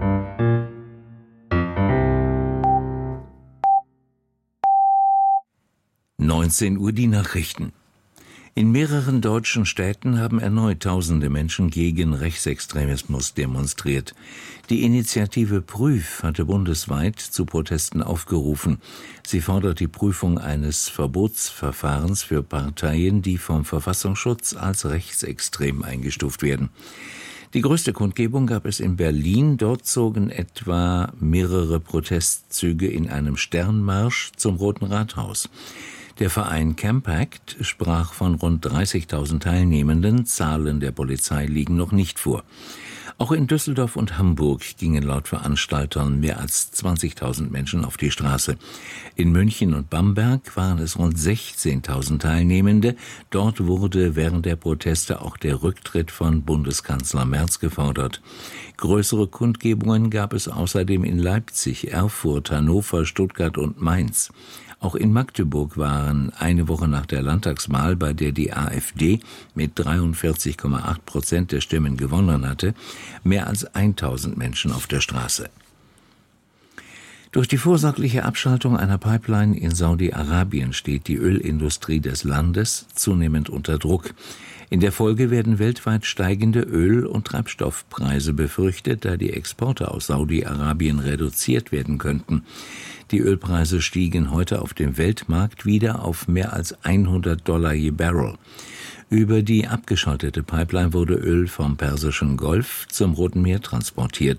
neunzehn Uhr die Nachrichten. In mehreren deutschen Städten haben erneut tausende Menschen gegen Rechtsextremismus demonstriert. Die Initiative Prüf hatte bundesweit zu Protesten aufgerufen. Sie fordert die Prüfung eines Verbotsverfahrens für Parteien, die vom Verfassungsschutz als rechtsextrem eingestuft werden. Die größte Kundgebung gab es in Berlin. Dort zogen etwa mehrere Protestzüge in einem Sternmarsch zum Roten Rathaus. Der Verein Campact sprach von rund dreißigtausend Teilnehmenden. Zahlen der Polizei liegen noch nicht vor. Auch in Düsseldorf und Hamburg gingen laut Veranstaltern mehr als zwanzigtausend Menschen auf die Straße. In München und Bamberg waren es rund sechzehntausend Teilnehmende. Dort wurde während der Proteste auch der Rücktritt von Bundeskanzler Merz gefordert. Größere Kundgebungen gab es außerdem in Leipzig, Erfurt, Hannover, Stuttgart und Mainz. Auch in Magdeburg waren eine Woche nach der Landtagswahl, bei der die AfD mit dreiundvierzig Komma acht Prozent der Stimmen gewonnen hatte, mehr als tausend Menschen auf der Straße. Durch die vorsorgliche Abschaltung einer Pipeline in Saudi-Arabien steht die Ölindustrie des Landes zunehmend unter Druck. In der Folge werden weltweit steigende Öl- und Treibstoffpreise befürchtet, da die Exporte aus Saudi-Arabien reduziert werden könnten. Die Ölpreise stiegen heute auf dem Weltmarkt wieder auf mehr als hundert Dollar je Barrel. Über die abgeschaltete Pipeline wurde Öl vom Persischen Golf zum Roten Meer transportiert.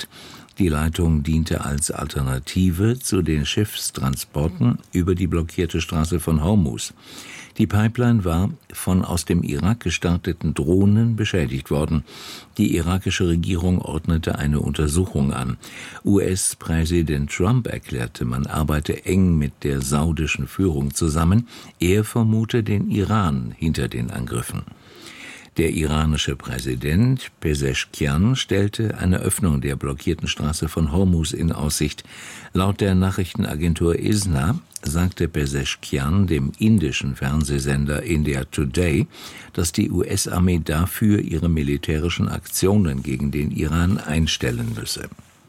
Die Leitung diente als Alternative zu den Schiffstransporten über die blockierte Straße von Hormuz. Die Pipeline war von aus dem Irak gestarteten Drohnen beschädigt worden. Die irakische Regierung ordnete eine Untersuchung an. U S-Präsident Trump erklärte, man arbeite eng mit der saudischen Führung zusammen. Er vermute den Iran hinter den Angriffen. Der iranische Präsident Pezeshkian stellte eine Öffnung der blockierten Straße von Hormuz in Aussicht. Laut der Nachrichtenagentur I S N A sagte Pezeshkian dem indischen Fernsehsender India Today, dass die U S-Armee dafür ihre militärischen Aktionen gegen den Iran einstellen müsse.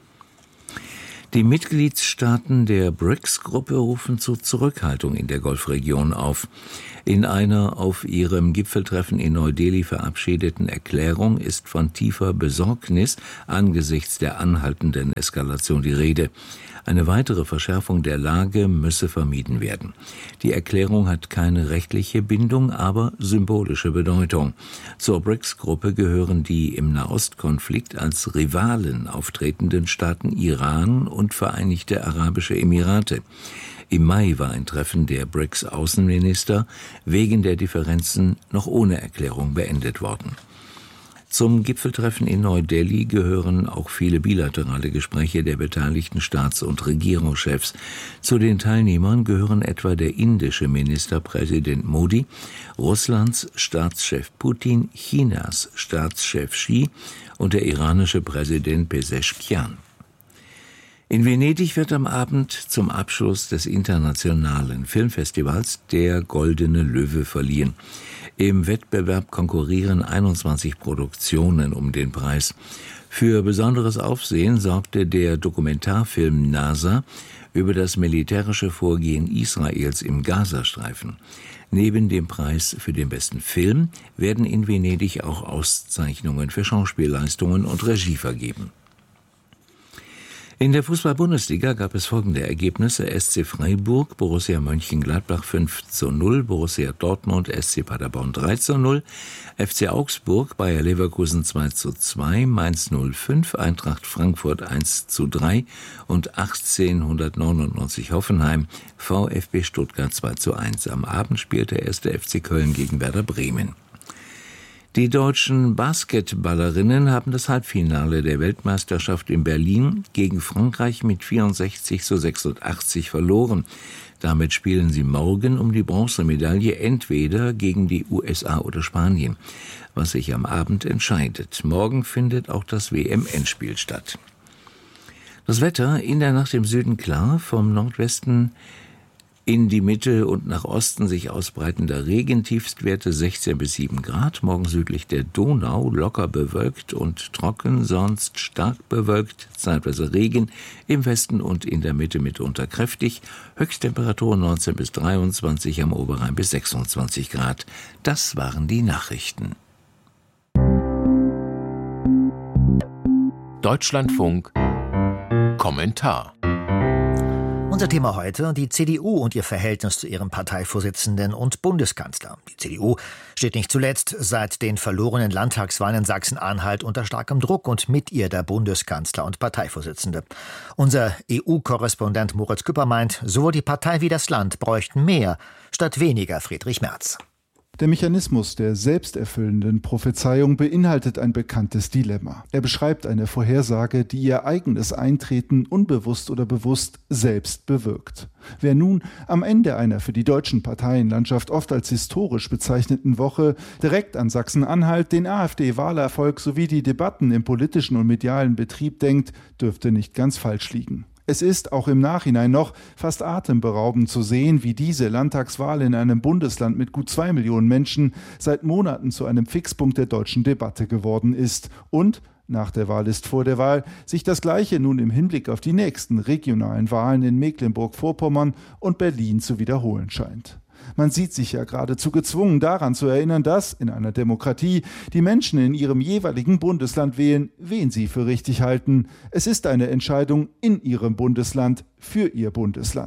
Die Mitgliedstaaten der B R I C S-Gruppe rufen zur Zurückhaltung in der Golfregion auf. In einer auf ihrem Gipfeltreffen in Neu-Delhi verabschiedeten Erklärung ist von tiefer Besorgnis angesichts der anhaltenden Eskalation die Rede. Eine weitere Verschärfung der Lage müsse vermieden werden. Die Erklärung hat keine rechtliche Bindung, aber symbolische Bedeutung. Zur B R I C S-Gruppe gehören die im Nahostkonflikt als Rivalen auftretenden Staaten Iran und Vereinigte Arabische Emirate. Im Mai war ein Treffen der B R I C S-Außenminister wegen der Differenzen noch ohne Erklärung beendet worden. Zum Gipfeltreffen in Neu-Delhi gehören auch viele bilaterale Gespräche der beteiligten Staats- und Regierungschefs. Zu den Teilnehmern gehören etwa der indische Ministerpräsident Modi, Russlands Staatschef Putin, Chinas Staatschef Xi und der iranische Präsident Pezeshkian. In Venedig wird am Abend zum Abschluss des internationalen Filmfestivals der Goldene Löwe verliehen. Im Wettbewerb konkurrieren einundzwanzig Produktionen um den Preis. Für besonderes Aufsehen sorgte der Dokumentarfilm NASA über das militärische Vorgehen Israels im Gazastreifen. Neben dem Preis für den besten Film werden in Venedig auch Auszeichnungen für Schauspielleistungen und Regie vergeben. In der Fußball-Bundesliga gab es folgende Ergebnisse: S C Freiburg, Borussia Mönchengladbach fünf zu null, Borussia Dortmund, S C Paderborn drei zu null, F C Augsburg, Bayer Leverkusen zwei zu zwei, Mainz null fünf, Eintracht Frankfurt eins zu drei und achtzehnhundertneunundneunzig Hoffenheim, VfB Stuttgart zwei zu eins. Am Abend spielte erster F C Köln gegen Werder Bremen. Die deutschen Basketballerinnen haben das Halbfinale der Weltmeisterschaft in Berlin gegen Frankreich mit vierundsechzig zu sechsundachtzig verloren. Damit spielen sie morgen um die Bronzemedaille entweder gegen die U S A oder Spanien, was sich am Abend entscheidet. Morgen findet auch das W M-Endspiel statt. Das Wetter in der Nacht im Süden klar, vom Nordwesten in die Mitte und nach Osten sich ausbreitender Regen, Tiefstwerte sechzehn bis sieben Grad, morgen südlich der Donau locker bewölkt und trocken, sonst stark bewölkt, zeitweise Regen, im Westen und in der Mitte mitunter kräftig, Höchsttemperatur neunzehn bis dreiundzwanzig, am Oberrhein bis sechsundzwanzig Grad. Das waren die Nachrichten. Deutschlandfunk Kommentar. Unser Thema heute: die C D U und ihr Verhältnis zu ihrem Parteivorsitzenden und Bundeskanzler. Die C D U steht nicht zuletzt seit den verlorenen Landtagswahlen in Sachsen-Anhalt unter starkem Druck und mit ihr der Bundeskanzler und Parteivorsitzende. Unser E U-Korrespondent Moritz Küpper meint, sowohl die Partei wie das Land bräuchten mehr statt weniger Friedrich Merz. Der Mechanismus der selbsterfüllenden Prophezeiung beinhaltet ein bekanntes Dilemma. Er beschreibt eine Vorhersage, die ihr eigenes Eintreten unbewusst oder bewusst selbst bewirkt. Wer nun am Ende einer für die deutschen Parteienlandschaft oft als historisch bezeichneten Woche direkt an Sachsen-Anhalt, den AfD-Wahlerfolg sowie die Debatten im politischen und medialen Betrieb denkt, dürfte nicht ganz falsch liegen. Es ist auch im Nachhinein noch fast atemberaubend zu sehen, wie diese Landtagswahl in einem Bundesland mit gut zwei Millionen Menschen seit Monaten zu einem Fixpunkt der deutschen Debatte geworden ist und nach der Wahl ist vor der Wahl sich das Gleiche nun im Hinblick auf die nächsten regionalen Wahlen in Mecklenburg-Vorpommern und Berlin zu wiederholen scheint. Man sieht sich ja geradezu gezwungen, daran zu erinnern, dass in einer Demokratie die Menschen in ihrem jeweiligen Bundesland wählen, wen sie für richtig halten. Es ist eine Entscheidung in ihrem Bundesland für ihr Bundesland.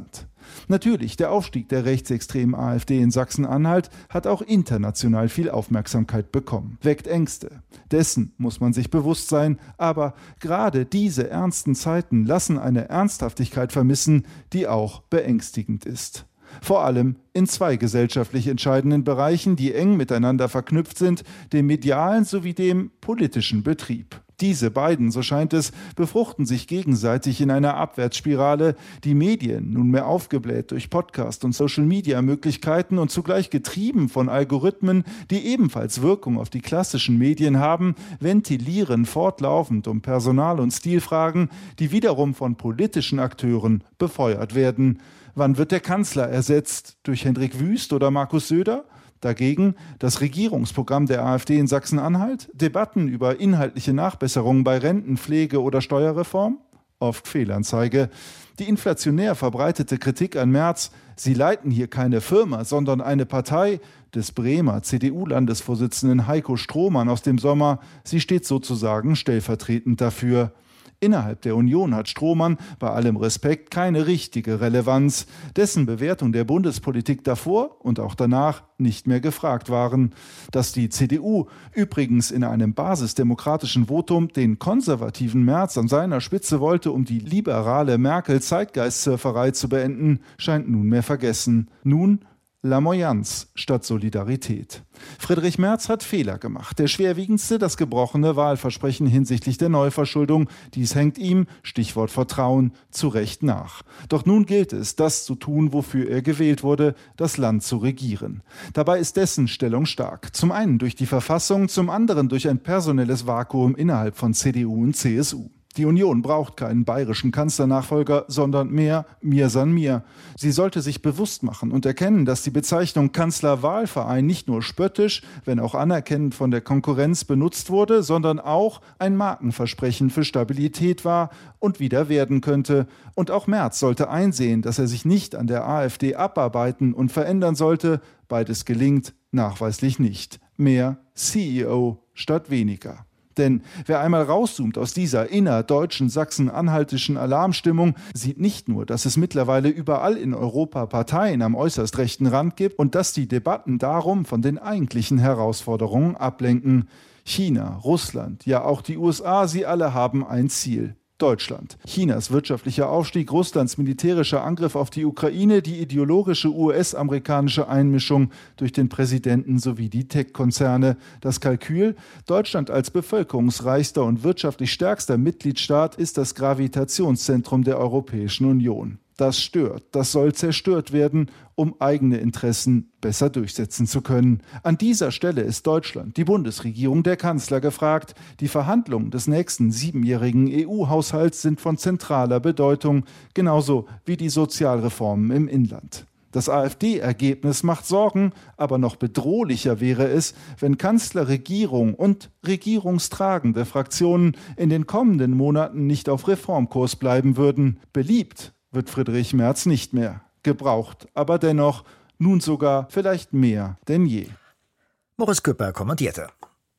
Natürlich, der Aufstieg der rechtsextremen AfD in Sachsen-Anhalt hat auch international viel Aufmerksamkeit bekommen, weckt Ängste. Dessen muss man sich bewusst sein, aber gerade diese ernsten Zeiten lassen eine Ernsthaftigkeit vermissen, die auch beängstigend ist. Vor allem in zwei gesellschaftlich entscheidenden Bereichen, die eng miteinander verknüpft sind, dem medialen sowie dem politischen Betrieb. Diese beiden, so scheint es, befruchten sich gegenseitig in einer Abwärtsspirale, die Medien, nunmehr aufgebläht durch Podcast- und Social-Media-Möglichkeiten und zugleich getrieben von Algorithmen, die ebenfalls Wirkung auf die klassischen Medien haben, ventilieren fortlaufend um Personal- und Stilfragen, die wiederum von politischen Akteuren befeuert werden. Wann wird der Kanzler ersetzt? Durch Hendrik Wüst oder Markus Söder? Dagegen das Regierungsprogramm der AfD in Sachsen-Anhalt? Debatten über inhaltliche Nachbesserungen bei Renten, Pflege oder Steuerreform? Oft Fehlanzeige. Die inflationär verbreitete Kritik an Merz, sie leiten hier keine Firma, sondern eine Partei, des Bremer C D U-Landesvorsitzenden Heiko Strohmann aus dem Sommer, sie steht sozusagen stellvertretend dafür. Innerhalb der Union hat Strohmann bei allem Respekt keine richtige Relevanz, dessen Bewertung der Bundespolitik davor und auch danach nicht mehr gefragt waren. Dass die C D U übrigens in einem basisdemokratischen Votum den konservativen Merz an seiner Spitze wollte, um die liberale Merkel-Zeitgeist-Surferei zu beenden, scheint nunmehr vergessen. Nun Lamoyanz statt Solidarität. Friedrich Merz hat Fehler gemacht. Der schwerwiegendste, das gebrochene Wahlversprechen hinsichtlich der Neuverschuldung. Dies hängt ihm, Stichwort Vertrauen, zu Recht nach. Doch nun gilt es, das zu tun, wofür er gewählt wurde, das Land zu regieren. Dabei ist dessen Stellung stark. Zum einen durch die Verfassung, zum anderen durch ein personelles Vakuum innerhalb von C D U und C S U. Die Union braucht keinen bayerischen Kanzlernachfolger, sondern mehr Mir san mir. Sie sollte sich bewusst machen und erkennen, dass die Bezeichnung Kanzlerwahlverein nicht nur spöttisch, wenn auch anerkennend von der Konkurrenz benutzt wurde, sondern auch ein Markenversprechen für Stabilität war und wieder werden könnte. Und auch Merz sollte einsehen, dass er sich nicht an der AfD abarbeiten und verändern sollte. Beides gelingt nachweislich nicht. Mehr C E O statt weniger. Denn wer einmal rauszoomt aus dieser innerdeutschen sachsen-anhaltischen Alarmstimmung, sieht nicht nur, dass es mittlerweile überall in Europa Parteien am äußerst rechten Rand gibt und dass die Debatten darum von den eigentlichen Herausforderungen ablenken. China, Russland, ja auch die U S A, sie alle haben ein Ziel. Deutschland. Chinas wirtschaftlicher Aufstieg, Russlands militärischer Angriff auf die Ukraine, die ideologische U S-amerikanische Einmischung durch den Präsidenten sowie die Tech-Konzerne. Das Kalkül: Deutschland als bevölkerungsreichster und wirtschaftlich stärkster Mitgliedstaat ist das Gravitationszentrum der Europäischen Union. Das stört, das soll zerstört werden, um eigene Interessen besser durchsetzen zu können. An dieser Stelle ist Deutschland, die Bundesregierung, der Kanzler gefragt. Die Verhandlungen des nächsten siebenjährigen E U-Haushalts sind von zentraler Bedeutung, genauso wie die Sozialreformen im Inland. Das AfD-Ergebnis macht Sorgen, aber noch bedrohlicher wäre es, wenn Kanzler, Regierung und regierungstragende Fraktionen in den kommenden Monaten nicht auf Reformkurs bleiben würden. Beliebt wird Friedrich Merz nicht mehr. Gebraucht, aber dennoch nun sogar vielleicht mehr denn je. Moritz Küpper kommentierte.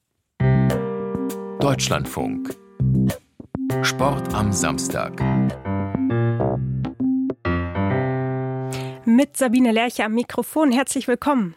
Deutschlandfunk. Sport am Samstag. Mit Sabine Lerche am Mikrofon. Herzlich willkommen.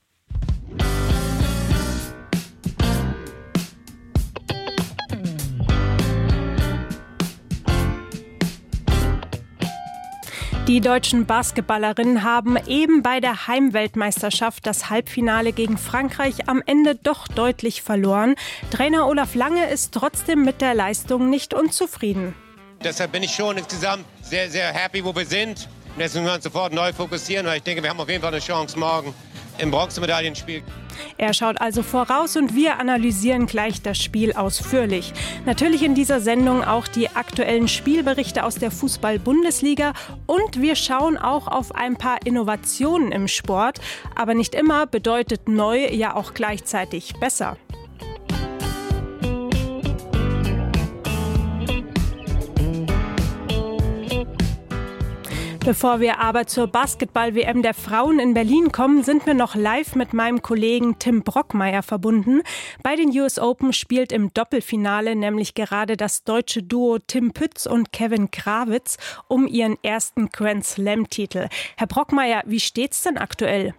Die deutschen Basketballerinnen haben eben bei der Heimweltmeisterschaft das Halbfinale gegen Frankreich am Ende doch deutlich verloren. Trainer Olaf Lange ist trotzdem mit der Leistung nicht unzufrieden. Deshalb bin ich schon insgesamt sehr, sehr happy, wo wir sind. Und jetzt müssen wir uns sofort neu fokussieren, weil ich denke, wir haben auf jeden Fall eine Chance morgen im Bronzemedaillenspiel. Er schaut also voraus und wir analysieren gleich das Spiel ausführlich. Natürlich in dieser Sendung auch die aktuellen Spielberichte aus der Fußball-Bundesliga und wir schauen auch auf ein paar Innovationen im Sport. Aber nicht immer bedeutet neu ja auch gleichzeitig besser. Bevor wir aber zur Basketball-W M der Frauen in Berlin kommen, sind wir noch live mit meinem Kollegen Tim Brockmeier verbunden. Bei den U S Open spielt im Doppelfinale nämlich gerade das deutsche Duo Tim Pütz und Kevin Krawitz um ihren ersten Grand Slam-Titel. Herr Brockmeier, wie steht's denn aktuell?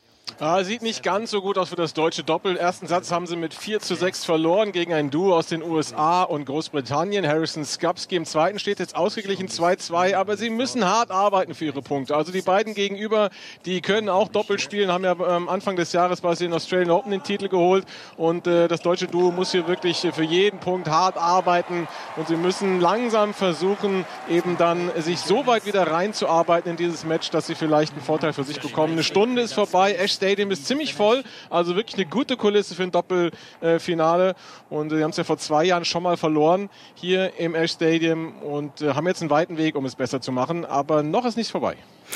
Ah, sieht nicht ganz so gut aus für das deutsche Doppel. Ersten Satz haben sie mit vier zu sechs verloren gegen ein Duo aus den U S A und Großbritannien. Harrison Skapski im zweiten steht jetzt ausgeglichen zwei zwei, aber sie müssen hart arbeiten für ihre Punkte. Also die beiden gegenüber, die können auch Doppel spielen, haben ja am Anfang des Jahres bei den Australian Open den Titel geholt und äh, das deutsche Duo muss hier wirklich für jeden Punkt hart arbeiten und sie müssen langsam versuchen, eben dann sich so weit wieder reinzuarbeiten in dieses Match, dass sie vielleicht einen Vorteil für sich bekommen. Eine Stunde ist vorbei, Ash Stadium ist ziemlich voll, also wirklich eine gute Kulisse für ein Doppelfinale. Und sie haben es ja vor zwei Jahren schon mal verloren hier im Ash Stadium und haben jetzt einen weiten Weg, um es besser zu machen. Aber noch ist nichts vorbei.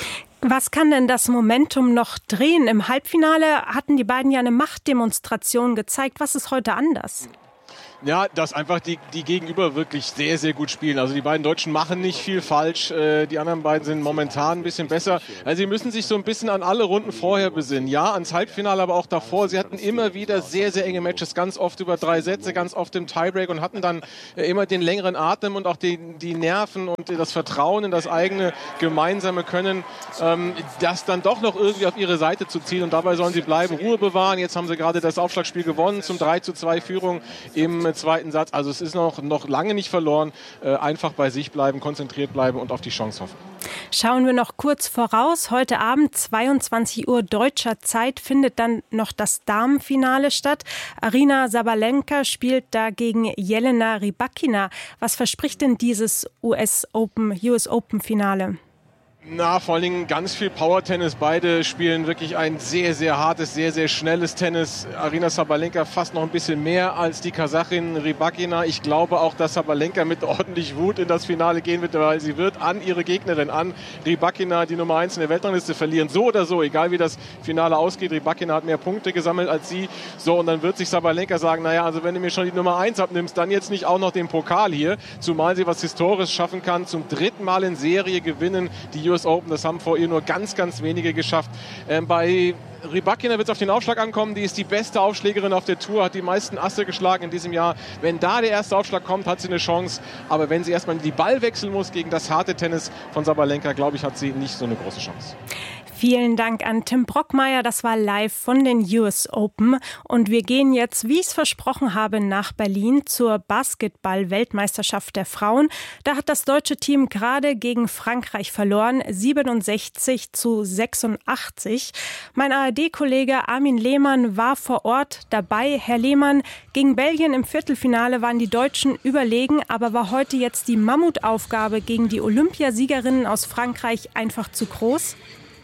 Was kann denn das Momentum noch drehen? Im Halbfinale hatten die beiden ja eine Machtdemonstration gezeigt. Was ist heute anders? Ja, dass einfach die, die Gegenüber wirklich sehr, sehr gut spielen. Also die beiden Deutschen machen nicht viel falsch. Äh, die anderen beiden sind momentan ein bisschen besser. Also sie müssen sich so ein bisschen an alle Runden vorher besinnen. Ja, ans Halbfinale, aber auch davor. Sie hatten immer wieder sehr, sehr enge Matches, ganz oft über drei Sätze, ganz oft im Tiebreak und hatten dann äh, immer den längeren Atem und auch die, die Nerven und das Vertrauen in das eigene gemeinsame Können, ähm, das dann doch noch irgendwie auf ihre Seite zu ziehen. Und dabei sollen sie bleiben, Ruhe bewahren. Jetzt haben sie gerade das Aufschlagspiel gewonnen zum drei zu zwei Führung im zweiten Satz. Also es ist noch, noch lange nicht verloren. Äh, einfach bei sich bleiben, konzentriert bleiben und auf die Chance hoffen. Schauen wir noch kurz voraus. Heute Abend, zweiundzwanzig Uhr deutscher Zeit, findet dann noch das Damenfinale statt. Aryna Sabalenka spielt da gegen Jelena Rybakina. Was verspricht denn dieses U S Open, U S Open Finale? Na, vor allen Dingen ganz viel Power-Tennis. Beide spielen wirklich ein sehr, sehr hartes, sehr, sehr schnelles Tennis. Aryna Sabalenka fast noch ein bisschen mehr als die Kasachin Rybakina. Ich glaube auch, dass Sabalenka mit ordentlich Wut in das Finale gehen wird, weil sie wird an ihre Gegnerin, an Rybakina, die Nummer eins in der Weltrangliste, verlieren. So oder so, egal wie das Finale ausgeht. Rybakina hat mehr Punkte gesammelt als sie. So, und dann wird sich Sabalenka sagen, naja, also wenn du mir schon die Nummer eins abnimmst, dann jetzt nicht auch noch den Pokal hier. Zumal sie was Historisches schaffen kann. Zum dritten Mal in Serie gewinnen die U S Open. Das haben vor ihr nur ganz, ganz wenige geschafft. Ähm, bei Rybakina wird es auf den Aufschlag ankommen. Die ist die beste Aufschlägerin auf der Tour, hat die meisten Asse geschlagen in diesem Jahr. Wenn da der erste Aufschlag kommt, hat sie eine Chance. Aber wenn sie erstmal die Ball wechseln muss gegen das harte Tennis von Sabalenka, glaube ich, hat sie nicht so eine große Chance. Vielen Dank an Tim Brockmeier. Das war live von den U S Open. Und wir gehen jetzt, wie ich es versprochen habe, nach Berlin zur Basketball-Weltmeisterschaft der Frauen. Da hat das deutsche Team gerade gegen Frankreich verloren, siebenundsechzig zu sechsundachtzig. Mein A R D-Kollege Armin Lehmann war vor Ort dabei. Herr Lehmann, gegen Belgien im Viertelfinale waren die Deutschen überlegen, aber war heute jetzt die Mammutaufgabe gegen die Olympiasiegerinnen aus Frankreich einfach zu groß?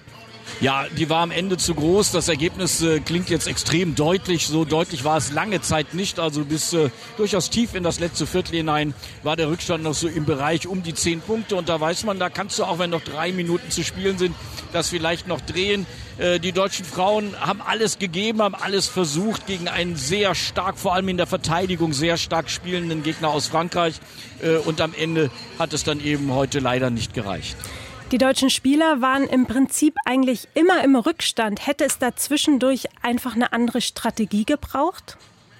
Ja, die war am Ende zu groß. Das Ergebnis äh, klingt jetzt extrem deutlich. So deutlich war es lange Zeit nicht. Also bis äh, durchaus tief in das letzte Viertel hinein war der Rückstand noch so im Bereich um die zehn Punkte. Und da weiß man, da kannst du auch, wenn noch drei Minuten zu spielen sind, das vielleicht noch drehen. Äh, die deutschen Frauen haben alles gegeben, haben alles versucht gegen einen sehr stark, vor allem in der Verteidigung, sehr stark spielenden Gegner aus Frankreich. Äh, und am Ende hat es dann eben heute leider nicht gereicht. Die deutschen Spieler waren im Prinzip eigentlich immer im Rückstand. Hätte es da zwischendurch einfach eine andere Strategie gebraucht?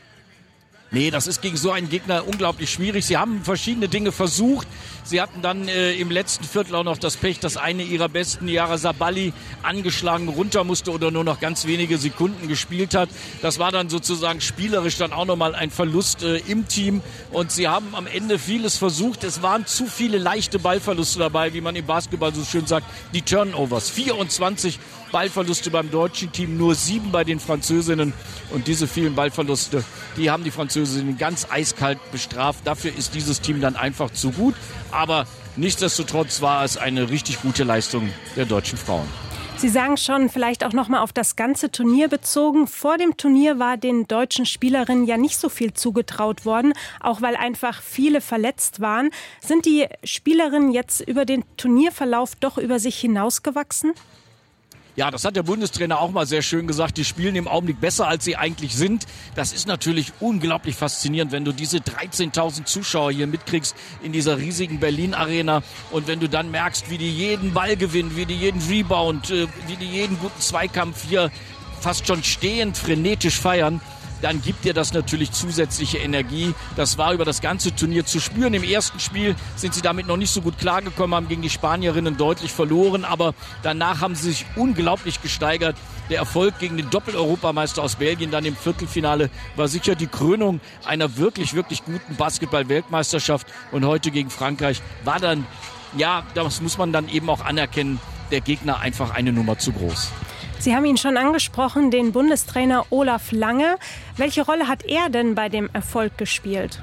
Nee, das ist gegen so einen Gegner unglaublich schwierig. Sie haben verschiedene Dinge versucht. Sie hatten dann äh, im letzten Viertel auch noch das Pech, dass eine ihrer besten, Yara Sabali, angeschlagen runter musste oder nur noch ganz wenige Sekunden gespielt hat. Das war dann sozusagen spielerisch dann auch nochmal ein Verlust äh, im Team. Und sie haben am Ende vieles versucht. Es waren zu viele leichte Ballverluste dabei, wie man im Basketball so schön sagt. Die Turnovers, vierundzwanzig Ballverluste beim deutschen Team, nur sieben bei den Französinnen. Und diese vielen Ballverluste, die haben die Französinnen ganz eiskalt bestraft. Dafür ist dieses Team dann einfach zu gut. Aber nichtsdestotrotz war es eine richtig gute Leistung der deutschen Frauen. Sie sagen schon, vielleicht auch noch mal auf das ganze Turnier bezogen. Vor dem Turnier war den deutschen Spielerinnen ja nicht so viel zugetraut worden, auch weil einfach viele verletzt waren. Sind die Spielerinnen jetzt über den Turnierverlauf doch über sich hinausgewachsen? Ja, das hat der Bundestrainer auch mal sehr schön gesagt. Die spielen im Augenblick besser, als sie eigentlich sind. Das ist natürlich unglaublich faszinierend, wenn du diese dreizehntausend Zuschauer hier mitkriegst in dieser riesigen Berlin-Arena. Und wenn du dann merkst, wie die jeden Ball gewinnen, wie die jeden Rebound, wie die jeden guten Zweikampf hier fast schon stehend frenetisch feiern, dann gibt dir das natürlich zusätzliche Energie. Das war über das ganze Turnier zu spüren. Im ersten Spiel sind sie damit noch nicht so gut klargekommen, haben gegen die Spanierinnen deutlich verloren, aber danach haben sie sich unglaublich gesteigert. Der Erfolg gegen den Doppel-Europameister aus Belgien dann im Viertelfinale war sicher die Krönung einer wirklich, wirklich guten Basketball-Weltmeisterschaft. Und heute gegen Frankreich war dann, ja, das muss man dann eben auch anerkennen, der Gegner einfach eine Nummer zu groß. Sie haben ihn schon angesprochen, den Bundestrainer Olaf Lange. Welche Rolle hat er denn bei dem Erfolg gespielt?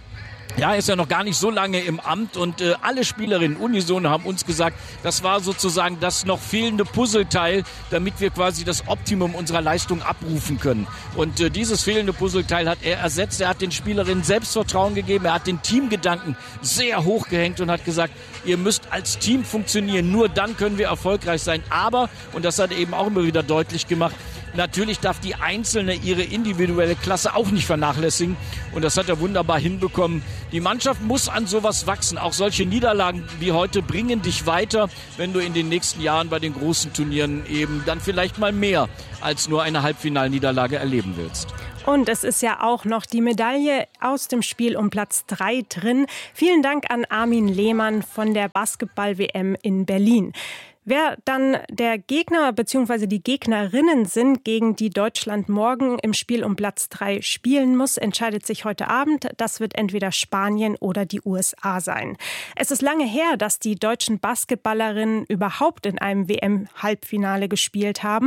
Ja, er ist ja noch gar nicht so lange im Amt und äh, alle Spielerinnen unisono haben uns gesagt, das war sozusagen das noch fehlende Puzzleteil, damit wir quasi das Optimum unserer Leistung abrufen können. Und äh, dieses fehlende Puzzleteil hat er ersetzt. Er hat den Spielerinnen Selbstvertrauen gegeben, er hat den Teamgedanken sehr hoch gehängt und hat gesagt, ihr müsst als Team funktionieren, nur dann können wir erfolgreich sein. Aber, und das hat er eben auch immer wieder deutlich gemacht, natürlich darf die Einzelne ihre individuelle Klasse auch nicht vernachlässigen. Und das hat er wunderbar hinbekommen. Die Mannschaft muss an sowas wachsen. Auch solche Niederlagen wie heute bringen dich weiter, wenn du in den nächsten Jahren bei den großen Turnieren eben dann vielleicht mal mehr als nur eine Halbfinalniederlage erleben willst. Und es ist ja auch noch die Medaille aus dem Spiel um Platz drei drin. Vielen Dank an Armin Lehmann von der Basketball-W M in Berlin. Wer dann der Gegner bzw. die Gegnerinnen sind, gegen die Deutschland morgen im Spiel um Platz drei spielen muss, entscheidet sich heute Abend. Das wird entweder Spanien oder die U S A sein. Es ist lange her, dass die deutschen Basketballerinnen überhaupt in einem W M-Halbfinale gespielt haben.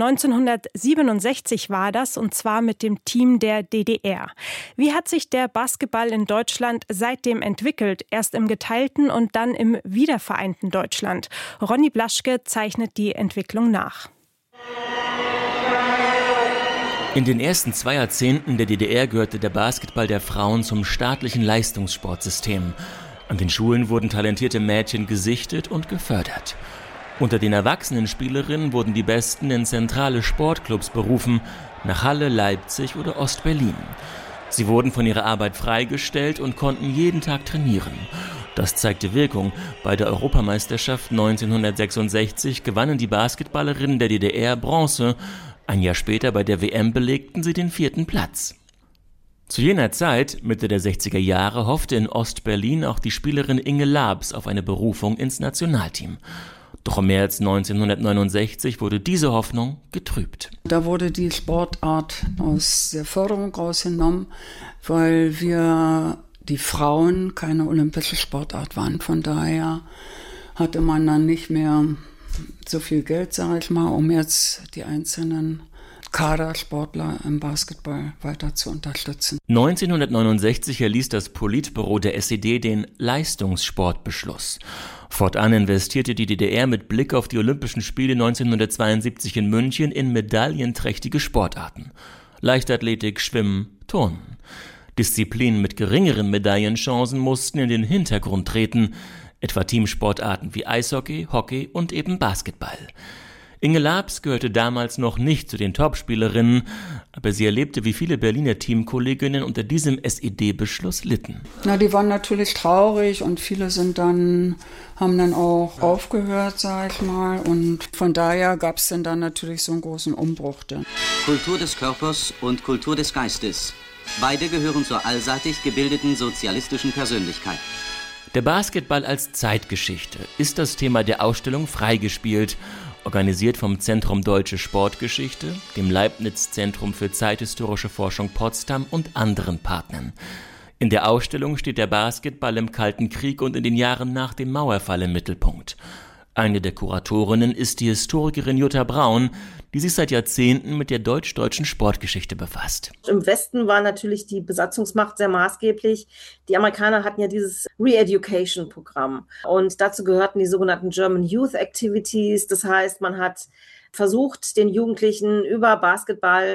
neunzehnhundertsiebenundsechzig war das, und zwar mit dem Team der D D R. Wie hat sich der Basketball in Deutschland seitdem entwickelt? Erst im geteilten und dann im wiedervereinten Deutschland. Ronny Blaschke zeichnet die Entwicklung nach. In den ersten zwei Jahrzehnten der D D R gehörte der Basketball der Frauen zum staatlichen Leistungssportsystem. An den Schulen wurden talentierte Mädchen gesichtet und gefördert. Unter den erwachsenen Spielerinnen wurden die Besten in zentrale Sportclubs berufen, nach Halle, Leipzig oder Ostberlin. Sie wurden von ihrer Arbeit freigestellt und konnten jeden Tag trainieren. Das zeigte Wirkung. Bei der Europameisterschaft neunzehnhundertsechsundsechzig gewannen die Basketballerinnen der D D R Bronze. Ein Jahr später bei der W M belegten sie den vierten Platz. Zu jener Zeit, Mitte der sechziger Jahre, hoffte in Ostberlin auch die Spielerin Inge Labs auf eine Berufung ins Nationalteam. Doch im März neunzehnhundertneunundsechzig wurde diese Hoffnung getrübt. Da wurde die Sportart aus der Förderung rausgenommen, weil wir die Frauen keine olympische Sportart waren. Von daher hatte man dann nicht mehr so viel Geld, sage ich mal, um jetzt die einzelnen Kadersportler im Basketball weiter zu unterstützen. neunzehnhundertneunundsechzig erließ das Politbüro der S E D den Leistungssportbeschluss. Fortan investierte die D D R mit Blick auf die Olympischen Spiele neunzehnhundertzweiundsiebzig in München in medaillenträchtige Sportarten. Leichtathletik, Schwimmen, Turnen. Disziplinen mit geringeren Medaillenchancen mussten in den Hintergrund treten, etwa Teamsportarten wie Eishockey, Hockey und eben Basketball. Inge Labs gehörte damals noch nicht zu den Topspielerinnen, aber sie erlebte, wie viele Berliner Teamkolleginnen unter diesem S E D-Beschluss litten. Na, die waren natürlich traurig und viele sind dann, haben dann auch aufgehört, sag ich mal. Und von daher gab es dann, dann natürlich so einen großen Umbruch. Dann. Kultur des Körpers und Kultur des Geistes. Beide gehören zur allseitig gebildeten sozialistischen Persönlichkeit. Der Basketball als Zeitgeschichte ist das Thema der Ausstellung Freigespielt, organisiert vom Zentrum Deutsche Sportgeschichte, dem Leibniz-Zentrum für zeithistorische Forschung Potsdam und anderen Partnern. In der Ausstellung steht der Basketball im Kalten Krieg und in den Jahren nach dem Mauerfall im Mittelpunkt. Eine der Kuratorinnen ist die Historikerin Jutta Braun, die sich seit Jahrzehnten mit der deutsch-deutschen Sportgeschichte befasst. Im Westen war natürlich die Besatzungsmacht sehr maßgeblich. Die Amerikaner hatten ja dieses Re-Education-Programm und dazu gehörten die sogenannten German Youth Activities. Das heißt, man hat versucht, den Jugendlichen über Basketball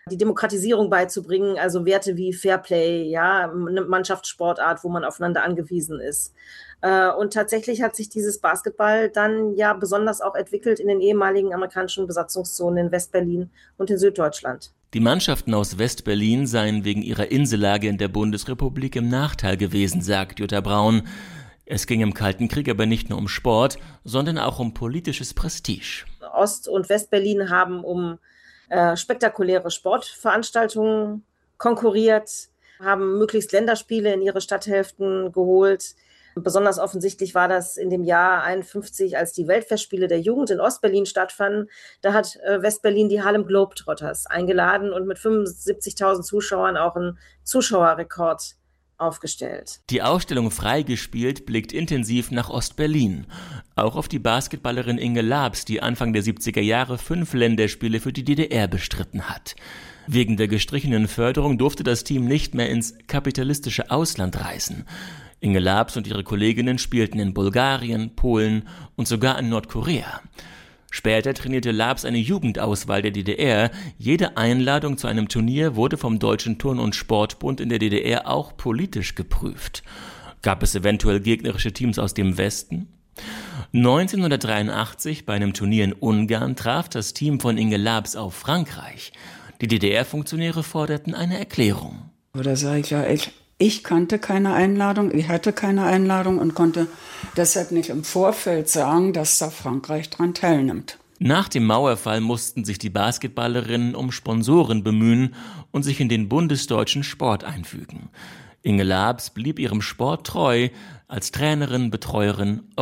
die Demokratisierung beizubringen, also Werte wie Fairplay, ja, eine Mannschaftssportart, wo man aufeinander angewiesen ist. Und tatsächlich hat sich dieses Basketball dann ja besonders auch entwickelt in den ehemaligen amerikanischen Besatzungszonen in Westberlin und in Süddeutschland. Die Mannschaften aus Westberlin seien wegen ihrer Insellage in der Bundesrepublik im Nachteil gewesen, sagt Jutta Braun. Es ging im Kalten Krieg aber nicht nur um Sport, sondern auch um politisches Prestige. Ost- und Westberlin haben um äh, spektakuläre Sportveranstaltungen konkurriert, haben möglichst Länderspiele in ihre Stadthälften geholt. Besonders offensichtlich war das in dem Jahr einundfünfzig, als die Weltfestspiele der Jugend in Ostberlin stattfanden. Da hat äh, Westberlin die Harlem Globetrotters eingeladen und mit fünfundsiebzigtausend Zuschauern auch einen Zuschauerrekord aufgestellt. Die Ausstellung Freigespielt blickt intensiv nach Ostberlin. Auch auf die Basketballerin Inge Labs, die Anfang der siebziger Jahre fünf Länderspiele für die D D R bestritten hat. Wegen der gestrichenen Förderung durfte das Team nicht mehr ins kapitalistische Ausland reisen. Inge Labs und ihre Kolleginnen spielten in Bulgarien, Polen und sogar in Nordkorea. Später trainierte Labs eine Jugendauswahl der D D R. Jede Einladung zu einem Turnier wurde vom Deutschen Turn- und Sportbund in der D D R auch politisch geprüft. Gab es eventuell gegnerische Teams aus dem Westen? neunzehnhundertdreiundachtzig, bei einem Turnier in Ungarn, traf das Team von Inge Labs auf Frankreich. Die D D R-Funktionäre forderten eine Erklärung. Da sage ich ja, ich, ich kannte keine Einladung, ich hatte keine Einladung und konnte deshalb nicht im Vorfeld sagen, dass da Frankreich dran teilnimmt. Nach dem Mauerfall mussten sich die Basketballerinnen um Sponsoren bemühen und sich in den bundesdeutschen Sport einfügen. Inge Labs blieb ihrem Sport treu als Trainerin, Betreuerin,